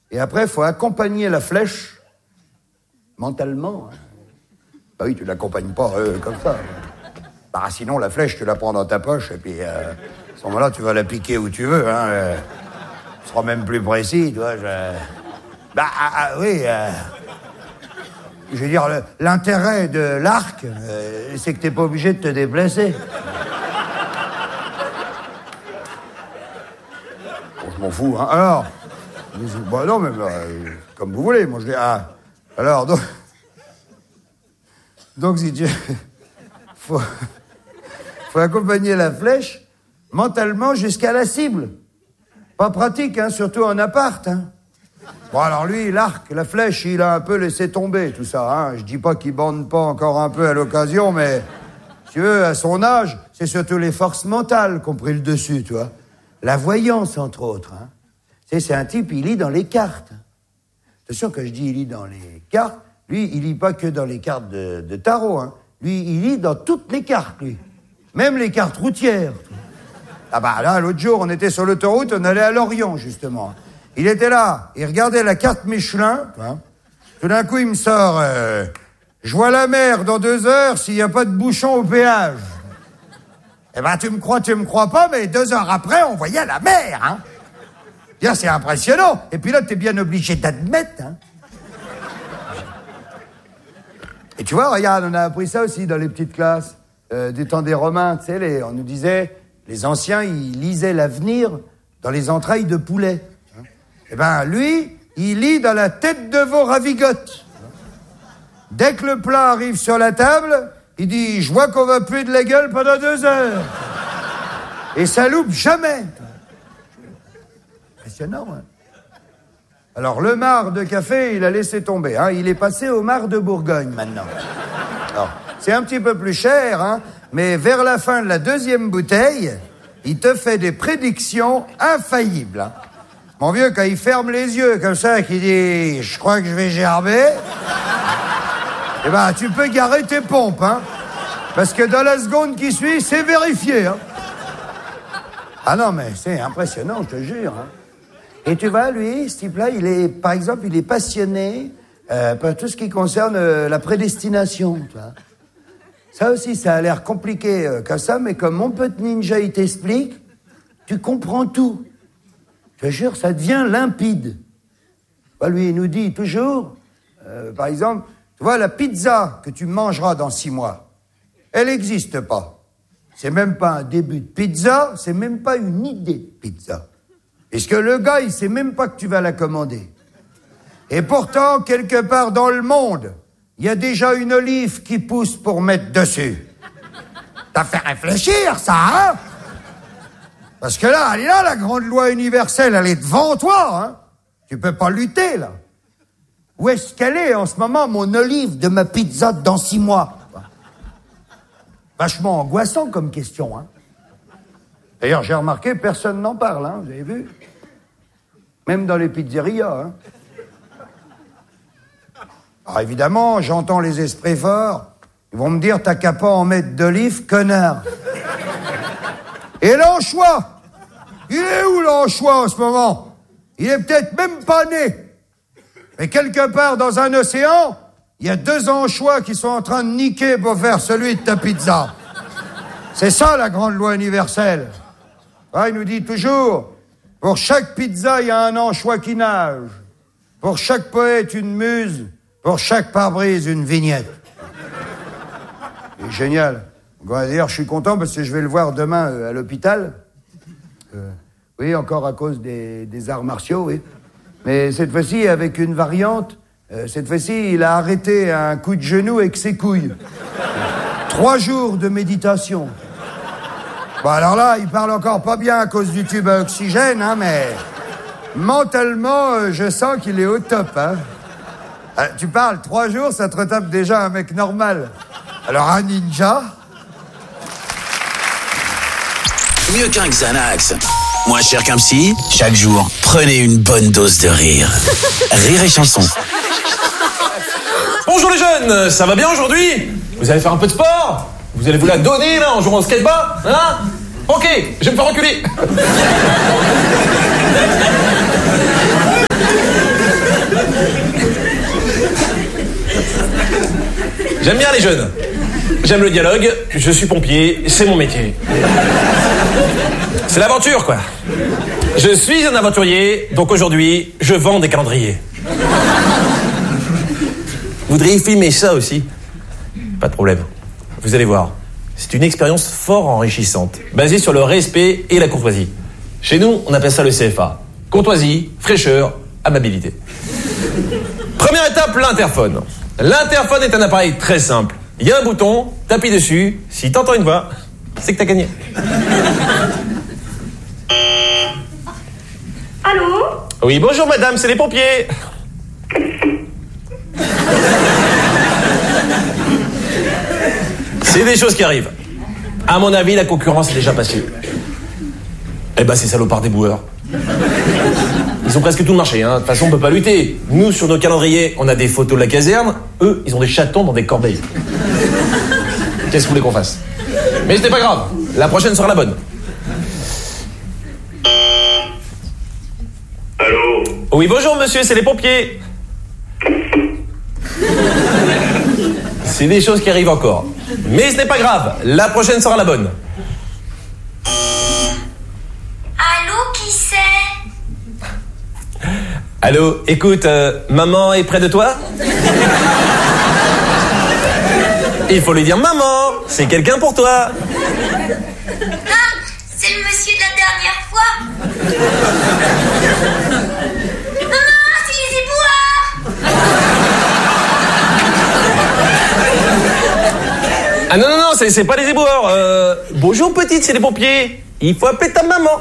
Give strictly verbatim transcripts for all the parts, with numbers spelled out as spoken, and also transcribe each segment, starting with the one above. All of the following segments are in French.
Et après, il faut accompagner la flèche mentalement. Hein. Bah oui, tu l'accompagnes pas euh, comme ça. Bah sinon, la flèche, tu la prends dans ta poche et puis euh, à ce moment-là, tu vas la piquer où tu veux. Hein, euh, tu seras même plus précis, tu vois. Je... Bah ah, ah, oui. Euh... Je veux dire, le, l'intérêt de l'arc, euh, c'est que t'es pas obligé de te déplacer. Bon, je m'en fous, hein. Alors, bah non, mais bah, comme vous voulez, moi je dis, ah, alors, donc, donc si tu, faut, faut accompagner la flèche mentalement jusqu'à la cible. Pas pratique, hein, surtout en appart, hein. Bon, alors lui, l'arc, la flèche, il a un peu laissé tomber tout ça, hein. Je dis pas qu'il bande pas encore un peu à l'occasion, mais, si tu veux, à son âge, c'est surtout les forces mentales qui ont pris le dessus, tu vois. La voyance, entre autres, hein. Tu sais, c'est un type, il lit dans les cartes. Attention, quand je dis il lit dans les cartes, lui, il lit pas que dans les cartes de, de tarot, hein. Lui, il lit dans toutes les cartes, lui. Même les cartes routières. Ah bah là, l'autre jour, on était sur l'autoroute, on allait à Lorient, justement. Il était là, il regardait la carte Michelin. Hein. Tout d'un coup, il me sort euh, « Je vois la mer dans deux heures s'il n'y a pas de bouchon au péage. » Eh ben, tu me crois, tu me crois pas, mais deux heures après, on voyait la mer, hein. Bien, c'est impressionnant. Et puis là, t'es bien obligé d'admettre, hein. Et tu vois, regarde, on a appris ça aussi dans les petites classes euh, du temps des Romains. Tu sais, les, on nous disait, les anciens, ils lisaient l'avenir dans les entrailles de poulet. Eh ben, lui, il lit dans la tête de veau ravigote. Dès que le plat arrive sur la table, il dit, je vois qu'on va puer de la gueule pendant deux heures. Et ça loupe jamais. Impressionnant, hein. Alors, le marc de café, il a laissé tomber, hein. Il est passé au marc de Bourgogne, maintenant. Alors, c'est un petit peu plus cher, hein, mais vers la fin de la deuxième bouteille, il te fait des prédictions infaillibles, hein. Mon vieux, quand il ferme les yeux comme ça, qu'il dit « Je crois que je vais gerber », eh ben, tu peux garer tes pompes, hein. Parce que dans la seconde qui suit, c'est vérifié, hein. Ah non, mais c'est impressionnant, je te jure, hein. Et tu vois, lui, ce type-là, il est, par exemple, il est passionné euh, par tout ce qui concerne euh, la prédestination, tu vois. Ça aussi, ça a l'air compliqué euh, comme ça, mais comme mon pote ninja, il t'explique, tu comprends tout. Je te jure, ça devient limpide. Bah, lui, il nous dit toujours, euh, par exemple, tu vois, la pizza que tu mangeras dans six mois, elle n'existe pas. C'est même pas un début de pizza, c'est même pas une idée de pizza. Parce que le gars, il sait même pas que tu vas la commander. Et pourtant, quelque part dans le monde, il y a déjà une olive qui pousse pour mettre dessus. T'as fait réfléchir, ça, hein? Parce que là, elle est là, la grande loi universelle, elle est devant toi, hein. Tu peux pas lutter, là. Où est-ce qu'elle est, en ce moment, mon olive de ma pizza dans six mois? Vachement angoissant comme question, hein. D'ailleurs, j'ai remarqué, personne n'en parle, hein, vous avez vu? Même dans les pizzerias, hein. Alors évidemment, j'entends les esprits forts. Ils vont me dire, t'as qu'à pas en mettre d'olive, connard. Et l'anchois, il est où l'anchois en ce moment? Il est peut-être même pas né. Mais quelque part dans un océan, il y a deux anchois qui sont en train de niquer pour faire celui de ta pizza. C'est ça la grande loi universelle. Ah, il nous dit toujours, pour chaque pizza, il y a un anchois qui nage. Pour chaque poète, une muse. Pour chaque pare-brise, une vignette. C'est génial. D'ailleurs, je suis content parce que je vais le voir demain euh, à l'hôpital. Euh, oui, encore à cause des, des arts martiaux, oui. Mais cette fois-ci, avec une variante, euh, cette fois-ci, il a arrêté un coup de genou avec ses couilles. Trois jours de méditation. Bon, alors là, il parle encore pas bien à cause du tube à oxygène, hein, mais mentalement, euh, je sens qu'il est au top, hein. Euh, tu parles, trois jours, ça te retape déjà un mec normal. Alors un ninja... Mieux qu'un Xanax. Moins cher qu'un psy, chaque jour, prenez une bonne dose de rire. Rire et chanson. Bonjour les jeunes, ça va bien aujourd'hui? Vous allez faire un peu de sport? Vous allez vous la donner là en jouant au skateboard, hein? Ok, je vais me faire reculer. J'aime bien les jeunes. J'aime le dialogue, je suis pompier, c'est mon métier. C'est l'aventure, quoi. Je suis un aventurier, donc aujourd'hui, je vends des calendriers. Vous voudriez filmer ça aussi? Pas de problème. Vous allez voir. C'est une expérience fort enrichissante, basée sur le respect et la courtoisie. Chez nous, on appelle ça le C F A. Courtoisie, fraîcheur, amabilité. Première étape, l'interphone. L'interphone est un appareil très simple. Il y a un bouton, t'appuies dessus, si t'entends une voix, c'est que t'as gagné. Allô? Oui, bonjour madame, c'est les pompiers. C'est des choses qui arrivent. À mon avis, la concurrence est déjà passée. Eh ben, ces salopards des boueurs. Ils ont presque tout le marché, hein. De toute façon, on peut pas lutter. Nous, sur nos calendriers, on a des photos de la caserne. Eux, ils ont des chatons dans des corbeilles. Qu'est-ce que vous voulez qu'on fasse? Mais c'était pas grave. La prochaine sera la bonne. Allô? Oui, bonjour monsieur, c'est les pompiers. C'est des choses qui arrivent encore. Mais ce n'est pas grave. La prochaine sera la bonne. Allô, qui c'est? Allô, écoute, euh, maman est près de toi? Il faut lui dire maman, c'est quelqu'un pour toi. Ah, c'est le monsieur de la dernière fois. Maman, c'est les éboueurs. Ah non, non, non, c'est, c'est pas les éboueurs. Euh, bonjour petite, c'est les pompiers. Il faut appeler ta maman.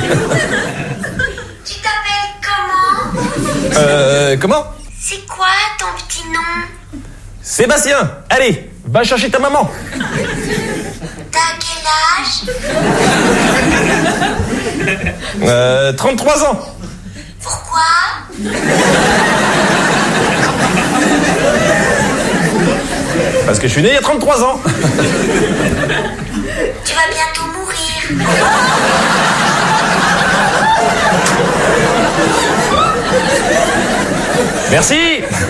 Tu t'appelles comment? Euh, comment? C'est quoi ton petit nom? Sébastien, allez, va chercher ta maman. T'as quel âge? Euh, trente-trois ans. Pourquoi? Parce que je suis né il y a trente-trois ans. Tu vas bientôt mourir. Merci.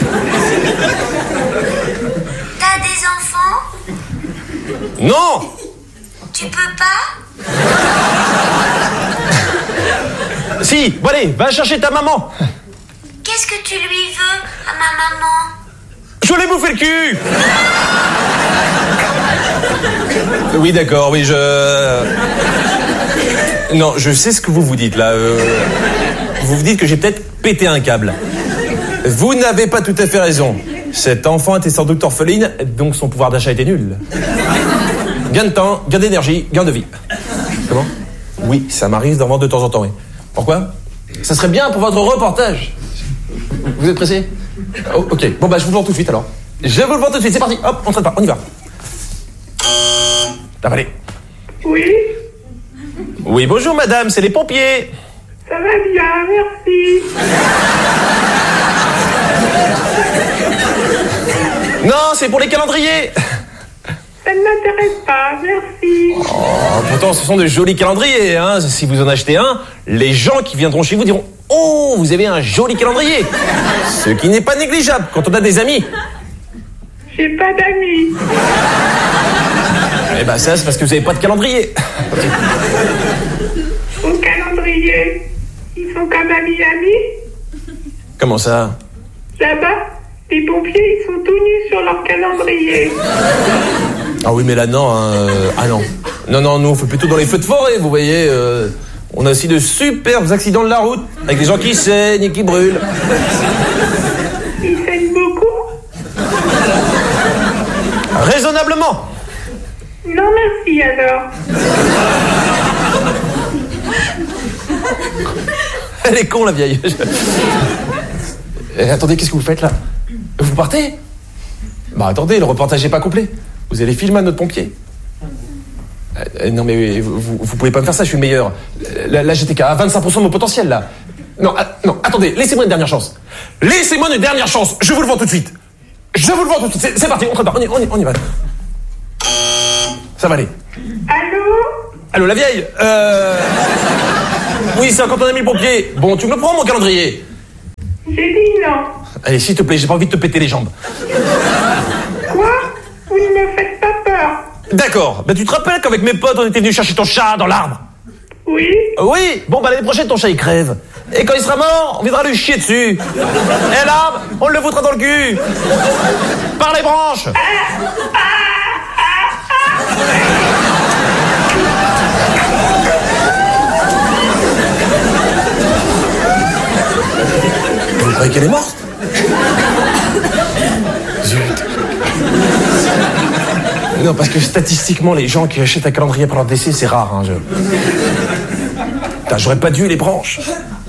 T'as des enfants? Non. Tu peux pas? Si, bon allez, va chercher ta maman. Qu'est-ce que tu lui veux à ma maman? Je l'ai bouffé le cul. Oui, d'accord, oui, je... Non, je sais ce que vous vous dites, là. Euh... Vous vous dites que j'ai peut-être pété un câble. Vous n'avez pas tout à fait raison. Cet enfant était sans doute orpheline, donc son pouvoir d'achat était nul. Gain de temps, gain d'énergie, gain de vie. Comment? Oui, ça m'arrive d'en vendre de temps en temps, oui. Pourquoi? Ça serait bien pour votre reportage. Vous êtes pressé? Oh, ok, bon bah je vous le vends tout de suite alors. Je vous le vends tout de suite, c'est parti. Hop, on traite pas, on y va. Ah, allez. Oui? Oui, bonjour madame, c'est les pompiers. Ça va bien, merci. Non, c'est pour les calendriers. Ça ne m'intéresse pas, merci. Oh, pourtant, ce sont de jolis calendriers, hein. Si vous en achetez un, les gens qui viendront chez vous diront « Oh, vous avez un joli calendrier !» Ce qui n'est pas négligeable quand on a des amis. J'ai pas d'amis. Eh ben ça, c'est parce que vous n'avez pas de calendrier. Mon calendrier, ils sont comme à Miami. Comment ça? Là-bas, les pompiers, ils sont tout nus sur leur calendrier. Ah oui, mais là, non. Hein, euh, ah non. Non, non, nous, on fait plutôt dans les feux de forêt, vous voyez. Euh, on a aussi de superbes accidents de la route, avec des gens qui saignent et qui brûlent. Ils saignent beaucoup? Raisonnablement. Non, merci, alors. Elle est con, la vieille. Eh, attendez, qu'est-ce que vous faites, là? Vous partez? Bah, attendez, le reportage n'est pas complet. Vous allez filmer à notre pompier. Euh, non, mais vous, vous, vous pouvez pas me faire ça, je suis le meilleur. Là, là j'étais qu'à vingt-cinq pour cent de mon potentiel, là. Non, ah, non, attendez, laissez-moi une dernière chance. Laissez-moi une dernière chance, je vous le vends tout de suite. Je vous le vends tout de suite, c'est, c'est parti, on prépare, on y, on, y, on y va. Ça va aller. Allô? Allô, la vieille? Euh... Oui, c'est quand on a mis le pompier. Bon, tu me le prends, mon calendrier? J'ai dit non. Allez, s'il te plaît, j'ai pas envie de te péter les jambes. Quoi? vous ne me faites pas peur. D'accord. Bah tu te rappelles qu'avec mes potes, on était venus chercher ton chat dans l'arbre? Oui. Oui. Bon, bah l'année prochaine, ton chat, il crève. Et quand il sera mort, on viendra lui chier dessus. Et l'arbre, on le foutra dans le cul. Par les branches. Vous croyez qu'elle est morte? Zut. Non, parce que statistiquement, les gens qui achètent un calendrier pour leur décès, c'est rare. Hein, je... Putain, j'aurais pas dû les branches.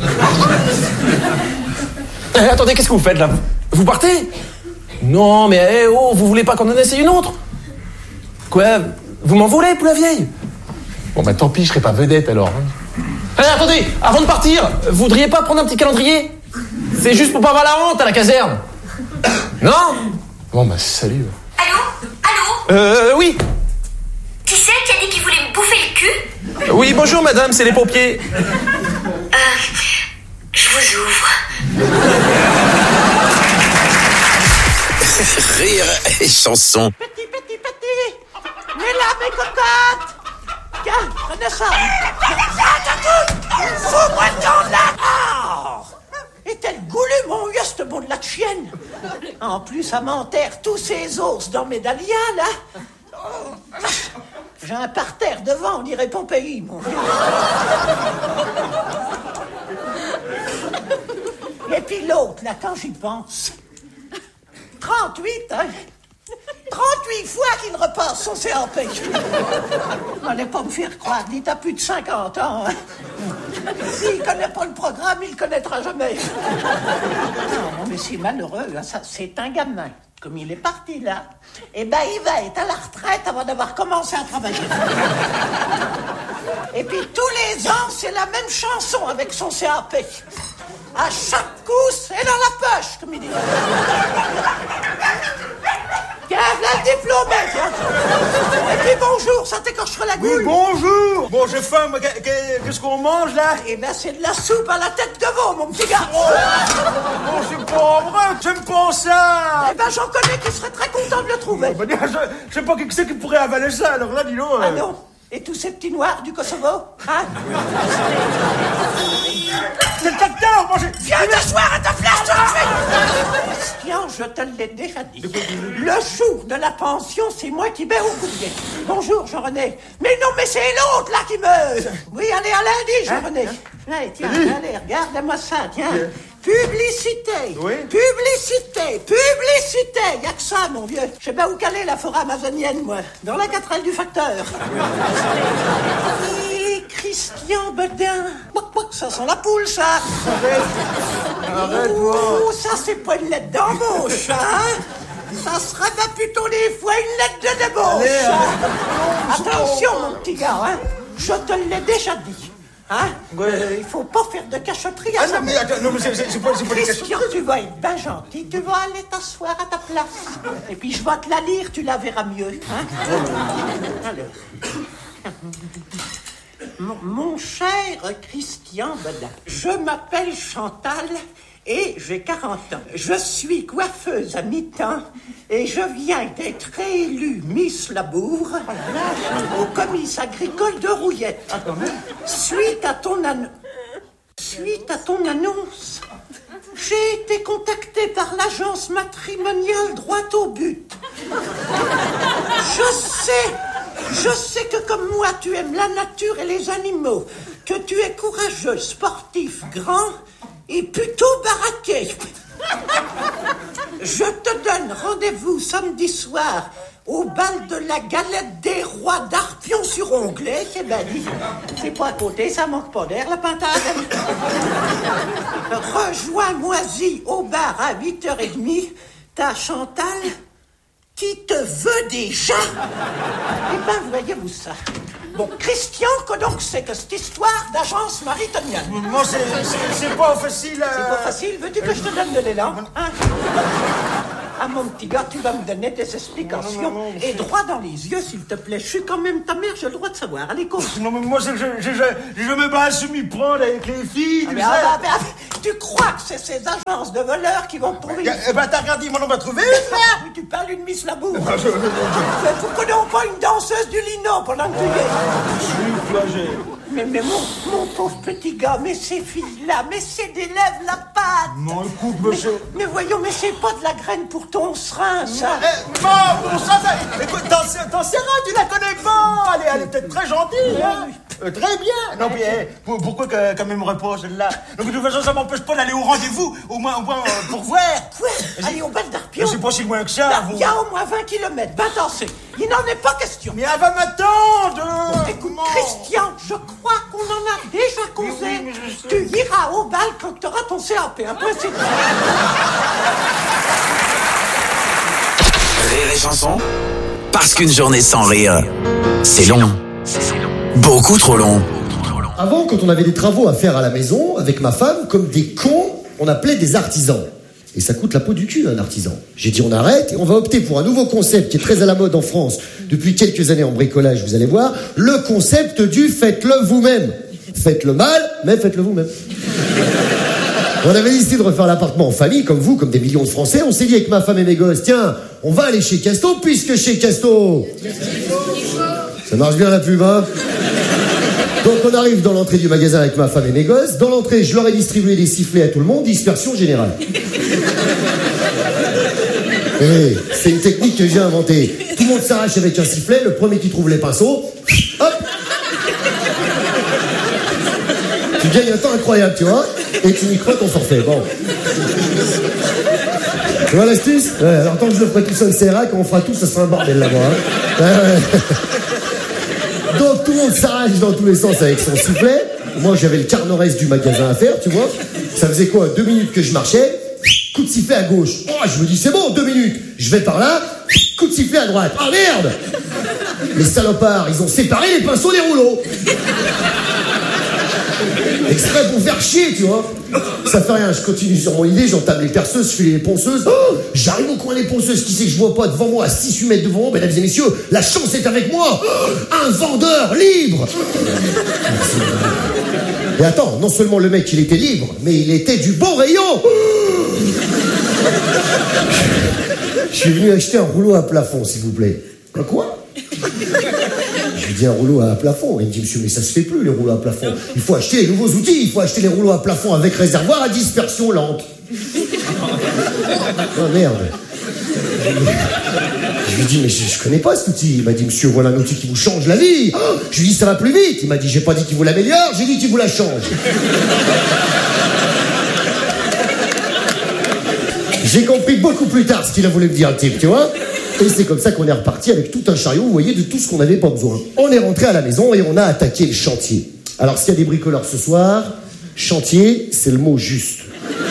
Eh, attendez, qu'est-ce que vous faites là? Vous partez? Non, mais eh, oh, vous voulez pas qu'on en essaye une autre? Quoi? Vous m'en voulez, pour la vieille? Bon, bah tant pis, je serai pas vedette alors. Hein. Eh, attendez, avant de partir, vous voudriez pas prendre un petit calendrier? C'est juste pour pas avoir la honte à la caserne. Non? Bon, bah salut. Allô? Allô? Euh, oui. Qui c'est qui a dit qu'il voulait me bouffer le cul? Oui, bonjour madame, c'est les pompiers. Euh, je vous ouvre. Rire et chanson. Petit, petit, petit. Mais là, mes cocottes. Tiens, prenez ça. Fous-moi dans la... Oh. Est-elle goulue, mon vieux, ce bon de la chienne? En plus, ça m'enterre tous ces os dans mes dahlias, là. J'ai un parterre devant, on dirait Pompéi, mon vieux. Et puis l'autre, là, quand j'y pense... trente-huit, hein? trente-huit fois qu'il repasse son C A P. N'allez pas me faire croire, il t'as plus de cinquante ans. Hein? S'il connaît pas le programme, il le connaîtra jamais. Non, mais c'est malheureux, hein, ça, c'est un gamin. Comme il est parti là, eh ben il va être à la retraite avant d'avoir commencé à travailler. Et puis tous les ans, c'est la même chanson avec son C A P. À chaque coup, c'est dans la poche, comme il dit. Tiens, là le diplôme, tiens. Et puis bonjour, ça t'écorchera la Oui, gueule. bonjour. Bon, j'ai faim, mais qu'est- qu'est- qu'est-ce qu'on mange, là? Eh ben c'est de la soupe à la tête de veau, mon petit gars. Oh, c'est pas vrai, j'aime pas ça. Eh ben j'en connais qui seraient très contents de le trouver. Bah, je, je sais pas qui c'est qui pourrait avaler ça, alors là, dis-donc. Ah non? Et tous ces petits noirs du Kosovo, hein? C'est le tacteur, moi j'ai... Viens t'asseoir à ta place, tout de suite. Christian, je te l'ai déjà dit. Le jour de la pension, c'est moi qui mets au courrier. Bonjour, Jean-René. Mais non, mais c'est l'autre, là, qui me... Oui, allez, à lundi, Jean-René. Allez, tiens, allez, regarde-moi ça, tiens. Publicité, Oui. publicité, publicité. Y'a que ça, mon vieux. Je sais pas où caler la forêt amazonienne, moi. Dans la quatrelle du facteur. Et Christian Bedin. Ça sent la poule, ça. Arrête-moi. Oh, ça, c'est pas une lettre d'embauche, hein. Ça serait pas plutôt des fois une lettre de débauche. Allez, hein. Attention, mon petit gars, hein. Je te l'ai déjà dit. Hein? Ouais. Euh, il faut pas faire de cachotterie à Ah ça. non, mais attends, non, mais c'est, c'est, c'est pas, c'est pas des questions. Christian, tu vas être ben gentil, tu vas aller t'asseoir à ta place. Et puis je vais te la lire, tu la verras mieux. Hein? Alors. Mon, mon cher Christian Bedin, je m'appelle Chantal et j'ai quarante ans. Je suis coiffeuse à mi-temps et je viens d'être réélue Miss Labour au comice agricole de Rouillette. Suite à ton an... Suite à ton annonce, j'ai été contactée par l'agence matrimoniale droit au but. Je sais, je sais que comme moi, tu aimes la nature et les animaux, que tu es courageux, sportif, grand et plutôt baraqué. Je te donne rendez-vous samedi soir au bal de la galette des rois d'Arpion-sur-Onglet. Eh ben, dis, c'est pas à côté, ça manque pas d'air, la pintade. Rejoins-moi-y au bar à huit heures trente. Ta Chantal qui te veut déjà. Eh ben, voyez-vous ça. Bon, Christian, que donc c'est que cette histoire d'agence maritonienne? Moi, c'est, c'est, c'est pas facile à... C'est pas facile, veux-tu que je te donne de l'élan, hein? Ah, mon petit gars, tu vas me donner des explications. Non, non, non, et droit dans les yeux, s'il te plaît. Je suis quand même ta mère, j'ai le droit de savoir. Allez, cours. Non, mais moi, c'est que je, je, je, je me bats à m'y prendre avec les filles, Ah, tu mais, sais. ah, bah, bah, tu crois que c'est ces agences de voleurs qui vont te trouver? Eh ben, t'as regardé, moi, on va trouver une, frère. Mais tu parles une Miss Labour. Ah, je- je- je- Mais pourquoi non pas une danseuse du lino pendant que tu y es? je- toi, j'ai- Mais, mais mon, mon pauvre petit gars, mais ces filles-là, mais c'est des lèvres la pâte. Non, écoute, monsieur. Mais, mais voyons, mais c'est pas de la graine pour ton serin, ça. Eh, bon, bon, ça, ça, écoute, t'en t'en sais rien, tu la connais pas. Elle est, elle est peut-être très gentille, hein. Euh, très bien. Non, mais eh, pour- pourquoi que- quand même repose celle-là? Donc, de toute façon, ça m'empêche pas d'aller au rendez-vous, au moins, au moins euh, pour voir. Quoi? Allez, on va le d'Arpion. Mais c'est pas si loin que ça. Il vous. y a au moins vingt kilomètres, va danser. Il n'en est pas question. Mais elle va m'attendre. Écoute, Comment? Christian, je crois qu'on en a déjà causé. oui, mais je sais. Tu iras au bal quand tu auras ton C A P. Un peu, c'est tout. Rire et chanson, parce qu'une journée sans rire, c'est long. Beaucoup trop long. Avant, quand on avait des travaux à faire à la maison, avec ma femme, comme des cons, on appelait des artisans. Et ça coûte la peau du cul, un artisan. J'ai dit, on arrête et on va opter pour un nouveau concept qui est très à la mode en France depuis quelques années en bricolage, vous allez voir, le concept du faites-le vous-même. Faites-le mal, mais faites-le vous-même. On avait décidé de refaire l'appartement en famille, comme vous, comme des millions de Français. On s'est dit avec ma femme et mes gosses, tiens, on va aller chez Casto, puisque chez Casto... Ça marche bien la pub, hein? Donc on arrive dans l'entrée du magasin avec ma femme et mes gosses. Dans l'entrée, je leur ai distribué des sifflets à tout le monde, dispersion générale. Et c'est une technique que j'ai inventée. Tout le monde s'arrache avec un sifflet, le premier qui trouve les pinceaux, hop! Tu gagnes un temps incroyable, tu vois? Et tu n'y crois ton forfait, bon. Tu vois l'astuce? Ouais, alors tant que je le ferai tout seul, c'est rare, quand on fera tout, ça sera un bordel là-bas. Hein. Ouais, ouais. Donc tout le monde s'arrache dans tous les sens avec son sifflet. Moi j'avais le quart nord-est du magasin à faire, tu vois. Ça faisait quoi, deux minutes que je marchais, coup de sifflet à gauche. Oh, je me dis c'est bon, deux minutes. Je vais par là, coup de sifflet à droite. Ah merde! Les salopards, ils ont séparé les pinceaux des rouleaux. Exprès pour faire chier, tu vois. Ça fait rien, je continue sur mon idée, j'entame les perceuses, je fais les ponceuses. Oh, j'arrive au coin des ponceuses, qui c'est que je vois pas devant moi, à six huit mètres devant moi, mesdames et messieurs, la chance est avec moi. Oh, un vendeur libre. Et attends, non seulement le mec il était libre, mais il était du bon rayon. Je suis venu acheter un rouleau à plafond, s'il vous plaît. Un quoi? Je lui dis un rouleau à plafond. Il me dit, monsieur, mais ça se fait plus, les rouleaux à plafond. Il faut acheter les nouveaux outils. Il faut acheter les rouleaux à plafond avec réservoir à dispersion lente. Oh merde. Je lui dis, mais je, je connais pas cet outil. Il m'a dit, monsieur, voilà un outil qui vous change la vie. Oh, je lui dis, ça va plus vite. Il m'a dit, j'ai pas dit qu'il vous l'améliore, j'ai dit qu'il vous la change. J'ai compris beaucoup plus tard ce qu'il a voulu me dire, le type, tu vois. Et c'est comme ça qu'on est reparti avec tout un chariot, vous voyez, de tout ce qu'on n'avait pas besoin. On est rentré à la maison et on a attaqué le chantier. Alors, s'il y a des bricoleurs ce soir, chantier, c'est le mot juste.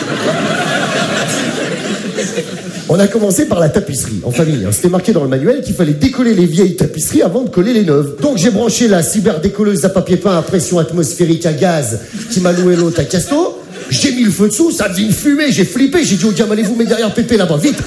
On a commencé par la tapisserie, en famille. Hein. C'était marqué dans le manuel qu'il fallait décoller les vieilles tapisseries avant de coller les neuves. Donc j'ai branché la cyberdécolleuse à papier peint à pression atmosphérique à gaz qui m'a loué l'autre à Casto. J'ai mis le feu dessous, ça faisait une fumée, j'ai flippé, j'ai dit au diable, allez-vous mettre derrière Pépé là-bas, vite.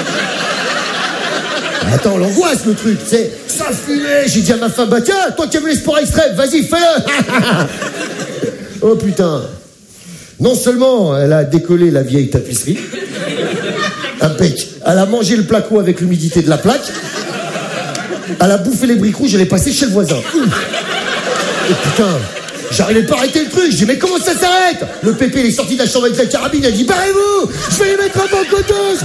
Attends, l'angoisse, le truc, c'est ça fumait. J'ai dit à ma femme, bah tiens, toi qui aimes les sports extrêmes, vas-y, fais-le. Oh putain. Non seulement elle a décollé la vieille tapisserie, impec. Elle a mangé le placo avec l'humidité de la plaque. Elle a bouffé les briques rouges, elle est passée chez le voisin. Oh putain. J'arrivais pas à arrêter le truc, je dis mais comment ça s'arrête? Le pépé il est sorti de la chambre avec la carabine, il a dit barrez-vous, je vais les mettre en bancoteuse.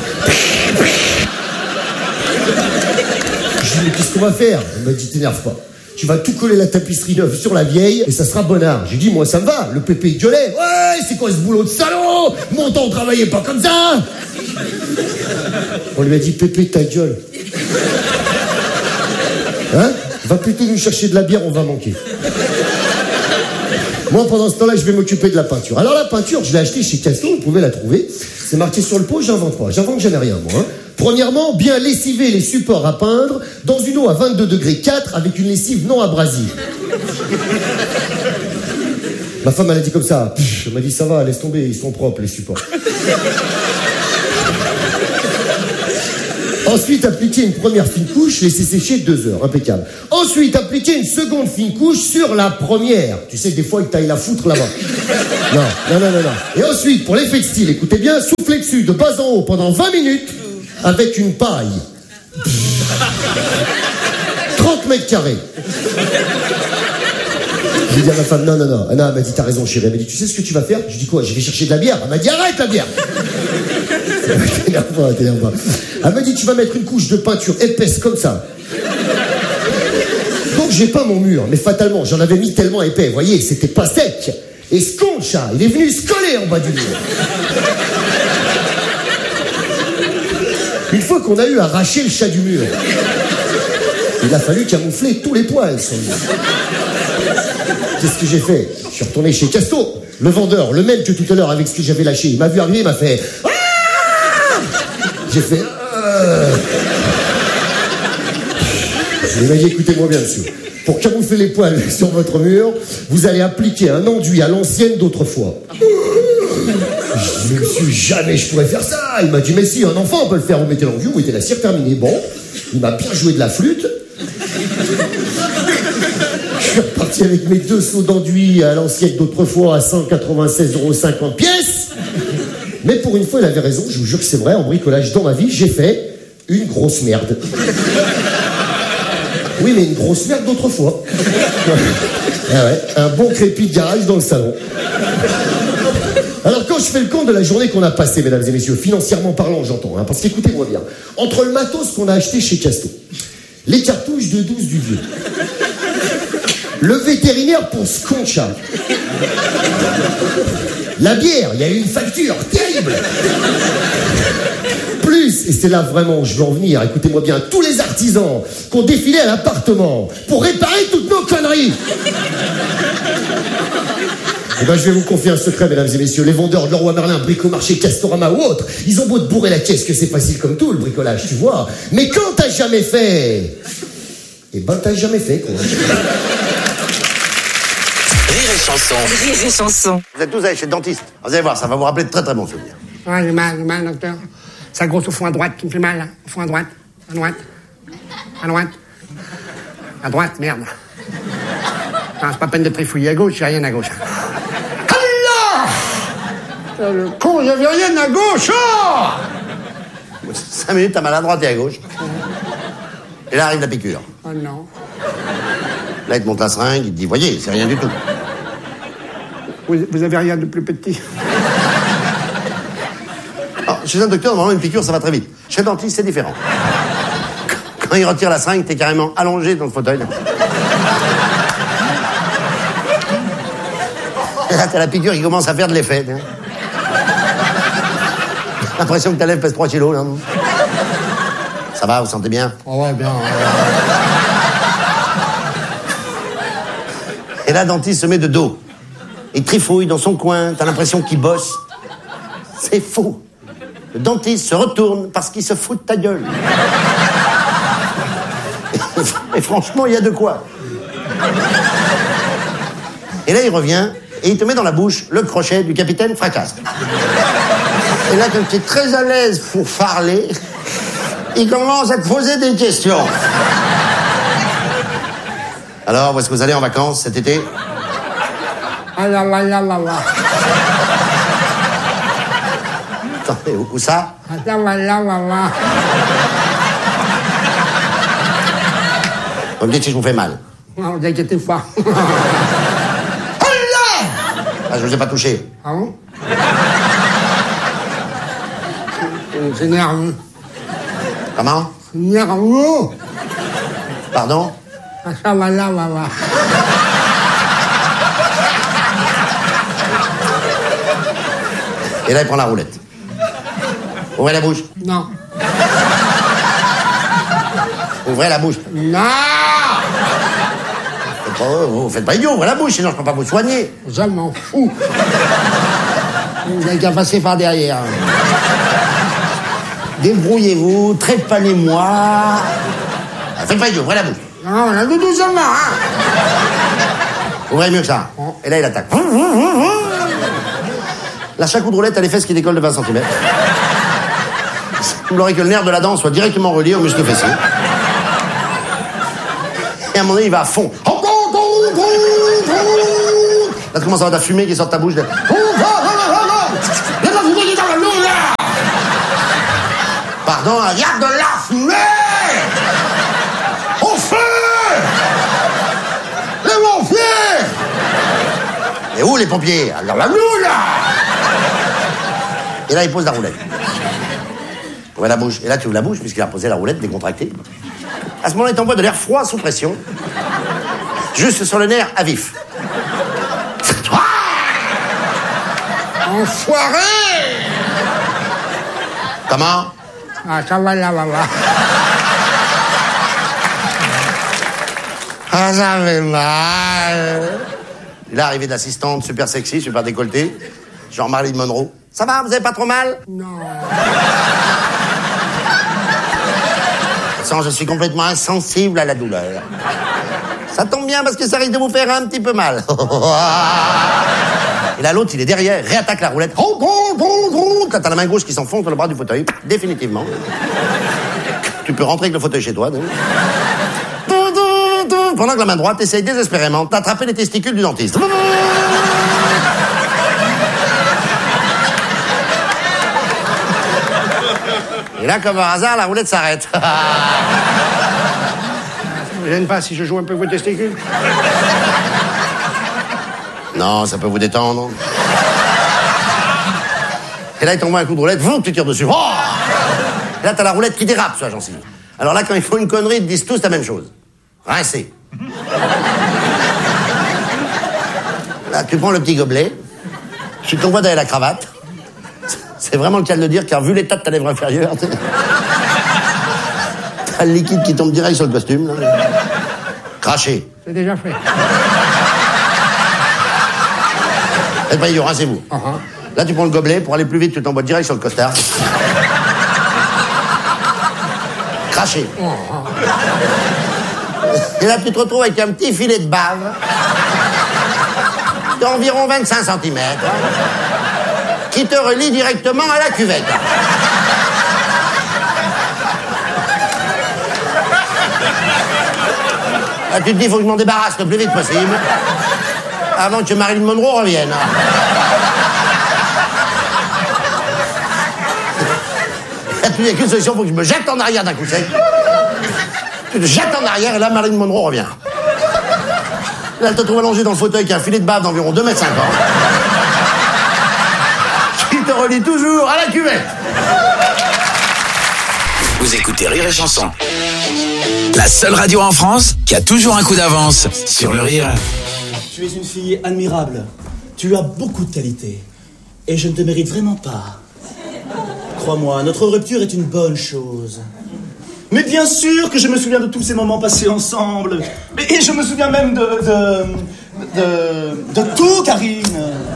Je dis mais qu'est-ce qu'on va faire? Elle m'a dit t'énerve pas, tu vas tout coller la tapisserie neuve sur la vieille et ça sera bonnard. J'ai dit moi ça me va, le pépé il gueulait, ouais c'est quoi ce boulot de salaud, mon temps on travaillait pas comme ça. On lui a dit pépé ta gueule. Hein? Va plutôt nous chercher de la bière, on va manquer. Moi, pendant ce temps-là, je vais m'occuper de la peinture. Alors, la peinture, je l'ai achetée chez Casto, vous pouvez la trouver. C'est marqué sur le pot, j'invente pas. J'invente jamais rien, moi. Hein. Premièrement, bien lessiver les supports à peindre dans une eau à vingt-deux degrés quatre avec une lessive non abrasive. Ma femme, elle a dit comme ça. Pff, elle m'a dit, ça va, laisse tomber, ils sont propres, les supports. Ensuite, appliquer une première fine couche, laisser sécher deux heures, impeccable. Ensuite, appliquer une seconde fine couche sur la première. Tu sais, des fois, ils taillent la foutre là-bas. Non, non, non, non, non. Et ensuite, pour l'effet de style, écoutez bien, soufflez dessus de bas en haut pendant vingt minutes avec une paille. trente mètres carrés. Je lui dis à ma femme, non, non, non. Anna, elle m'a dit, t'as raison, chérie. Elle m'a dit, tu sais ce que tu vas faire? Je lui dis quoi? Je vais chercher de la bière. Elle m'a dit, arrête la bière. T'énerve pas, t'énerve pas. Elle m'a dit, tu vas mettre une couche de peinture épaisse comme ça. Donc j'ai peint mon mur, mais fatalement, j'en avais mis tellement épais, vous voyez, c'était pas sec. Et ce con chat, il est venu se coller en bas du mur. Une fois qu'on a eu arraché le chat du mur, il a fallu camoufler tous les poils sur le mur. Qu'est-ce que j'ai fait? Je suis retourné chez Casto, le vendeur, le même que tout à l'heure avec ce que j'avais lâché. Il m'a vu arriver, il m'a fait... Ah, j'ai fait... Euh... Je lui ai dit, écoutez-moi bien, monsieur. Pour camoufler les poils sur votre mur, vous allez appliquer un enduit à l'ancienne d'autrefois. Je me suis jamais je pourrais faire ça. Il m'a dit, mais si, un enfant peut le faire. Vous mettez l'enduit, vous mettez la cire terminée. Bon, il m'a bien joué de la flûte. Je suis reparti avec mes deux seaux d'enduit à l'ancienne d'autrefois à cent quatre-vingt-seize euros cinquante pièces. Mais pour une fois, il avait raison, je vous jure que c'est vrai, en bricolage dans ma vie, j'ai fait une grosse merde. Oui, mais une grosse merde d'autrefois. Ah ouais, un bon crépi de garage dans le salon. Alors quand je fais le compte de la journée qu'on a passée, mesdames et messieurs, financièrement parlant, j'entends, hein, parce qu'écoutez-moi bien, entre le matos qu'on a acheté chez Casto, les cartouches de douze du vieux, le vétérinaire pour ce con chat, la bière, il y a eu une facture terrible. Plus, et c'est là vraiment où je veux en venir, écoutez-moi bien, tous les artisans qui ont défilé à l'appartement pour réparer toutes nos conneries. Eh ben, je vais vous confier un secret, mesdames et messieurs. Les vendeurs de Leroy Merlin, Bricomarché, Castorama ou autres, ils ont beau te bourrer la caisse que c'est facile comme tout, le bricolage, tu vois. Mais quand t'as jamais fait, eh ben, t'as jamais fait, quoi. Rire et chanson. Rire et chanson. Vous êtes tous allés chez le dentiste. Vous allez voir, ça va vous rappeler de très très bons souvenirs. Ouais, j'ai mal, j'ai mal, docteur. Ça grosse au fond à droite qui me fait mal, là. Au fond à droite. À droite. À droite. À droite, merde. Non, c'est pas peine de trifouiller à gauche, j'ai rien à gauche. Allah! Le con, j'avais rien à gauche, oh! Cinq minutes, t'as mal à droite et à gauche. Et là arrive la piqûre. Oh non. Là, il te monte la seringue, il te dit, voyez, c'est rien du tout. Vous, vous avez rien de plus petit? Alors, chez un docteur, normalement, une piqûre, ça va très vite. Chez un dentiste, c'est différent. Quand il retire la seringue, t'es carrément allongé dans le fauteuil. Et là, t'as la piqûre qui commence à faire de l'effet. L'impression que ta lèvre pèse trois kilos, là. Ça va, vous sentez bien? Oh ouais, bien. Ouais. Et là, le dentiste se met de dos. Il trifouille dans son coin, t'as l'impression qu'il bosse. C'est faux. Le dentiste se retourne parce qu'il se fout de ta gueule. Et franchement, il y a de quoi. Et là, il revient et il te met dans la bouche le crochet du capitaine Fracasse. Et là, comme tu es très à l'aise pour parler, il commence à te poser des questions. Alors, où est-ce que vous allez en vacances cet été? Ah là là là là là. Attendez, où, où ça? Ah là là là là là. Vous me dites si je vous fais mal. Non, vous inquiétez pas. Ah, je vous ai pas touché. Ah bon? C'est nerveux. Comment? C'est nerveux. Pardon? Ah ça va là, là, là. Et là, il prend la roulette. Ouvrez la bouche. Non. Ouvrez la bouche. Non. Faites pas, vous faites pas idiot, ouvrez la bouche, sinon je peux pas vous soigner. Je m'en fous. Vous n'avez qu'à passer par derrière. Débrouillez-vous, trépanez-moi. Ah, faites pas idiot, ouvrez la bouche. Non, on a tout doucement, hein. Ouvrez mieux que ça. Et là, il attaque. Là, chaque coup de roulette, a les fesses qui décollent de vingt centimètres. semblerait que le nerf de la dent soit directement relié au muscle fessier. Et à un moment donné, il va à fond. Là, tu commences à avoir de la fumée qui sort de ta bouche. De... Pardon, il y a de la fumée. Au feu. Les pompiers. Et où les pompiers? Dans la moule. Et là, il pose la roulette. Ouvre la bouche. Et là, tu ouvres la bouche, puisqu'il a posé la roulette décontractée. À ce moment-là, il t'envoie de l'air froid sous pression. Juste sur le nerf à vif. Enfoiré! Comment? Ah, ça va là, va, va. Ah, ça fait mal. Il est arrivé de l'assistante, super sexy, super décolleté. Genre Marilyn Monroe. Ça va, vous avez pas trop mal? Non. Sans, je suis complètement insensible à la douleur. Ça tombe bien parce que ça risque de vous faire un petit peu mal. Et là, l'autre, il est derrière, réattaque la roulette. T'as la main gauche qui s'enfonce dans le bras du fauteuil, définitivement. Tu peux rentrer avec le fauteuil chez toi. Donc. Pendant que la main droite essaye désespérément d'attraper les testicules du dentiste. Et là, comme par hasard, la roulette s'arrête. Ça me gêne pas si je joue un peu vos testicules. Non, ça peut vous détendre. Et là, il t'envoie un coup de roulette, vous, tu tires dessus. Oh et là, t'as la roulette qui dérape sur la gencive. Alors là, quand ils font une connerie, ils te disent tous la même chose. Rincez. Là, tu prends le petit gobelet, tu t'envoies derrière la cravate. C'est vraiment le cas de le dire, car vu l'état de ta lèvre inférieure, t'as le liquide qui tombe direct sur le costume. Là. Craché. C'est déjà fait. Faites pas idiot, rincez-vous. Uh-huh. Là, tu prends le gobelet, pour aller plus vite, tu t'envoies direct sur le costard. Craché. Uh-huh. Et là, tu te retrouves avec un petit filet de bave d'environ vingt-cinq centimètres qui te relie directement à la cuvette. Là, tu te dis, il faut que je m'en débarrasse le plus vite possible avant que Marilyn Monroe revienne. Là, tu dis qu'une solution, il faut que je me jette en arrière d'un coup sec. Tu te jettes en arrière et là, Marilyn Monroe revient. Là, elle te trouve allongé dans le fauteuil qui a un filet de bave d'environ deux mètres cinquante. Qui te relie toujours à la cuvette. Vous écoutez Rire et Chanson. La seule radio en France qui a toujours un coup d'avance sur le rire. Tu es une fille admirable. Tu as beaucoup de qualités. Et je ne te mérite vraiment pas. Crois-moi, notre rupture est une bonne chose. Mais bien sûr que je me souviens de tous ces moments passés ensemble. Et je me souviens même de... de... de, de tout, Karine.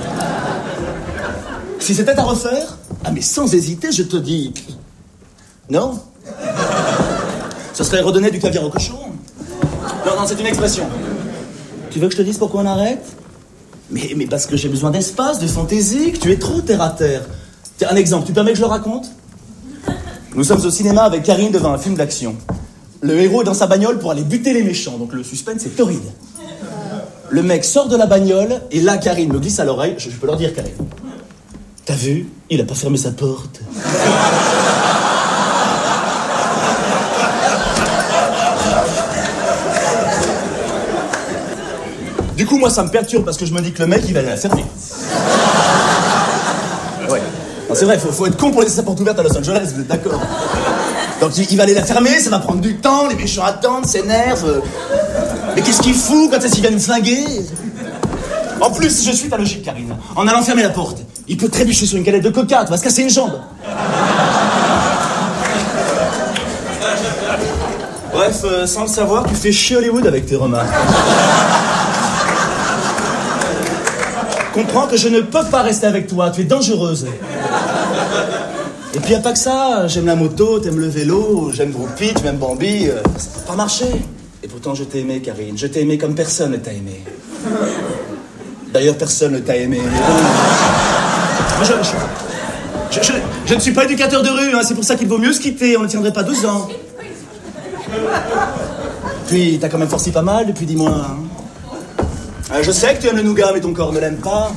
Si c'était à refaire, ah mais sans hésiter, je te dis... Non. Ce serait redonner du caviar au cochon. Non, non, c'est une expression. Tu veux que je te dise pourquoi on arrête? mais, mais parce que j'ai besoin d'espace, de fantaisie, que tu es trop terre à terre. Tiens, un exemple, tu permets que je le raconte? Nous sommes au cinéma avec Karine devant un film d'action. Le héros est dans sa bagnole pour aller buter les méchants, donc le suspense est torride. Le mec sort de la bagnole, et là, Karine me glisse à l'oreille, je, je peux leur dire, Karine. T'as vu? Il a pas fermé sa porte. Du coup, moi, ça me perturbe parce que je me dis que le mec, il va aller la fermer. Ouais. Non, c'est vrai, faut, faut être con pour laisser sa porte ouverte à Los Angeles, vous êtes d'accord? Donc, il, il va aller la fermer, ça va prendre du temps, les méchants attendent, s'énervent. Mais qu'est-ce qu'il fout quand est-ce qu'il vient nous flinguer? En plus, je suis ta logique, Karine. En allant fermer la porte, il peut trébucher sur une galette de coca, tu vas se casser une jambe. Bref, euh, sans le savoir, tu fais chier Hollywood avec tes remarques. Comprends que je ne peux pas rester avec toi, tu es dangereuse. Et puis y a pas que ça, j'aime la moto, t'aimes le vélo, j'aime Groupie, tu m'aimes Bambi, euh, ça peut pas marcher. Et pourtant je t'ai aimé, Karine, je t'ai aimé comme personne ne t'a aimé. D'ailleurs personne ne t'a aimé. Moi, je, je, Je, je, je ne suis pas éducateur de rue, hein, c'est pour ça qu'il vaut mieux se quitter, on ne tiendrait pas douze ans. Puis, t'as quand même forci pas mal depuis dix mois. Hein. Euh, je sais que tu aimes le nougat, mais ton corps ne l'aime pas.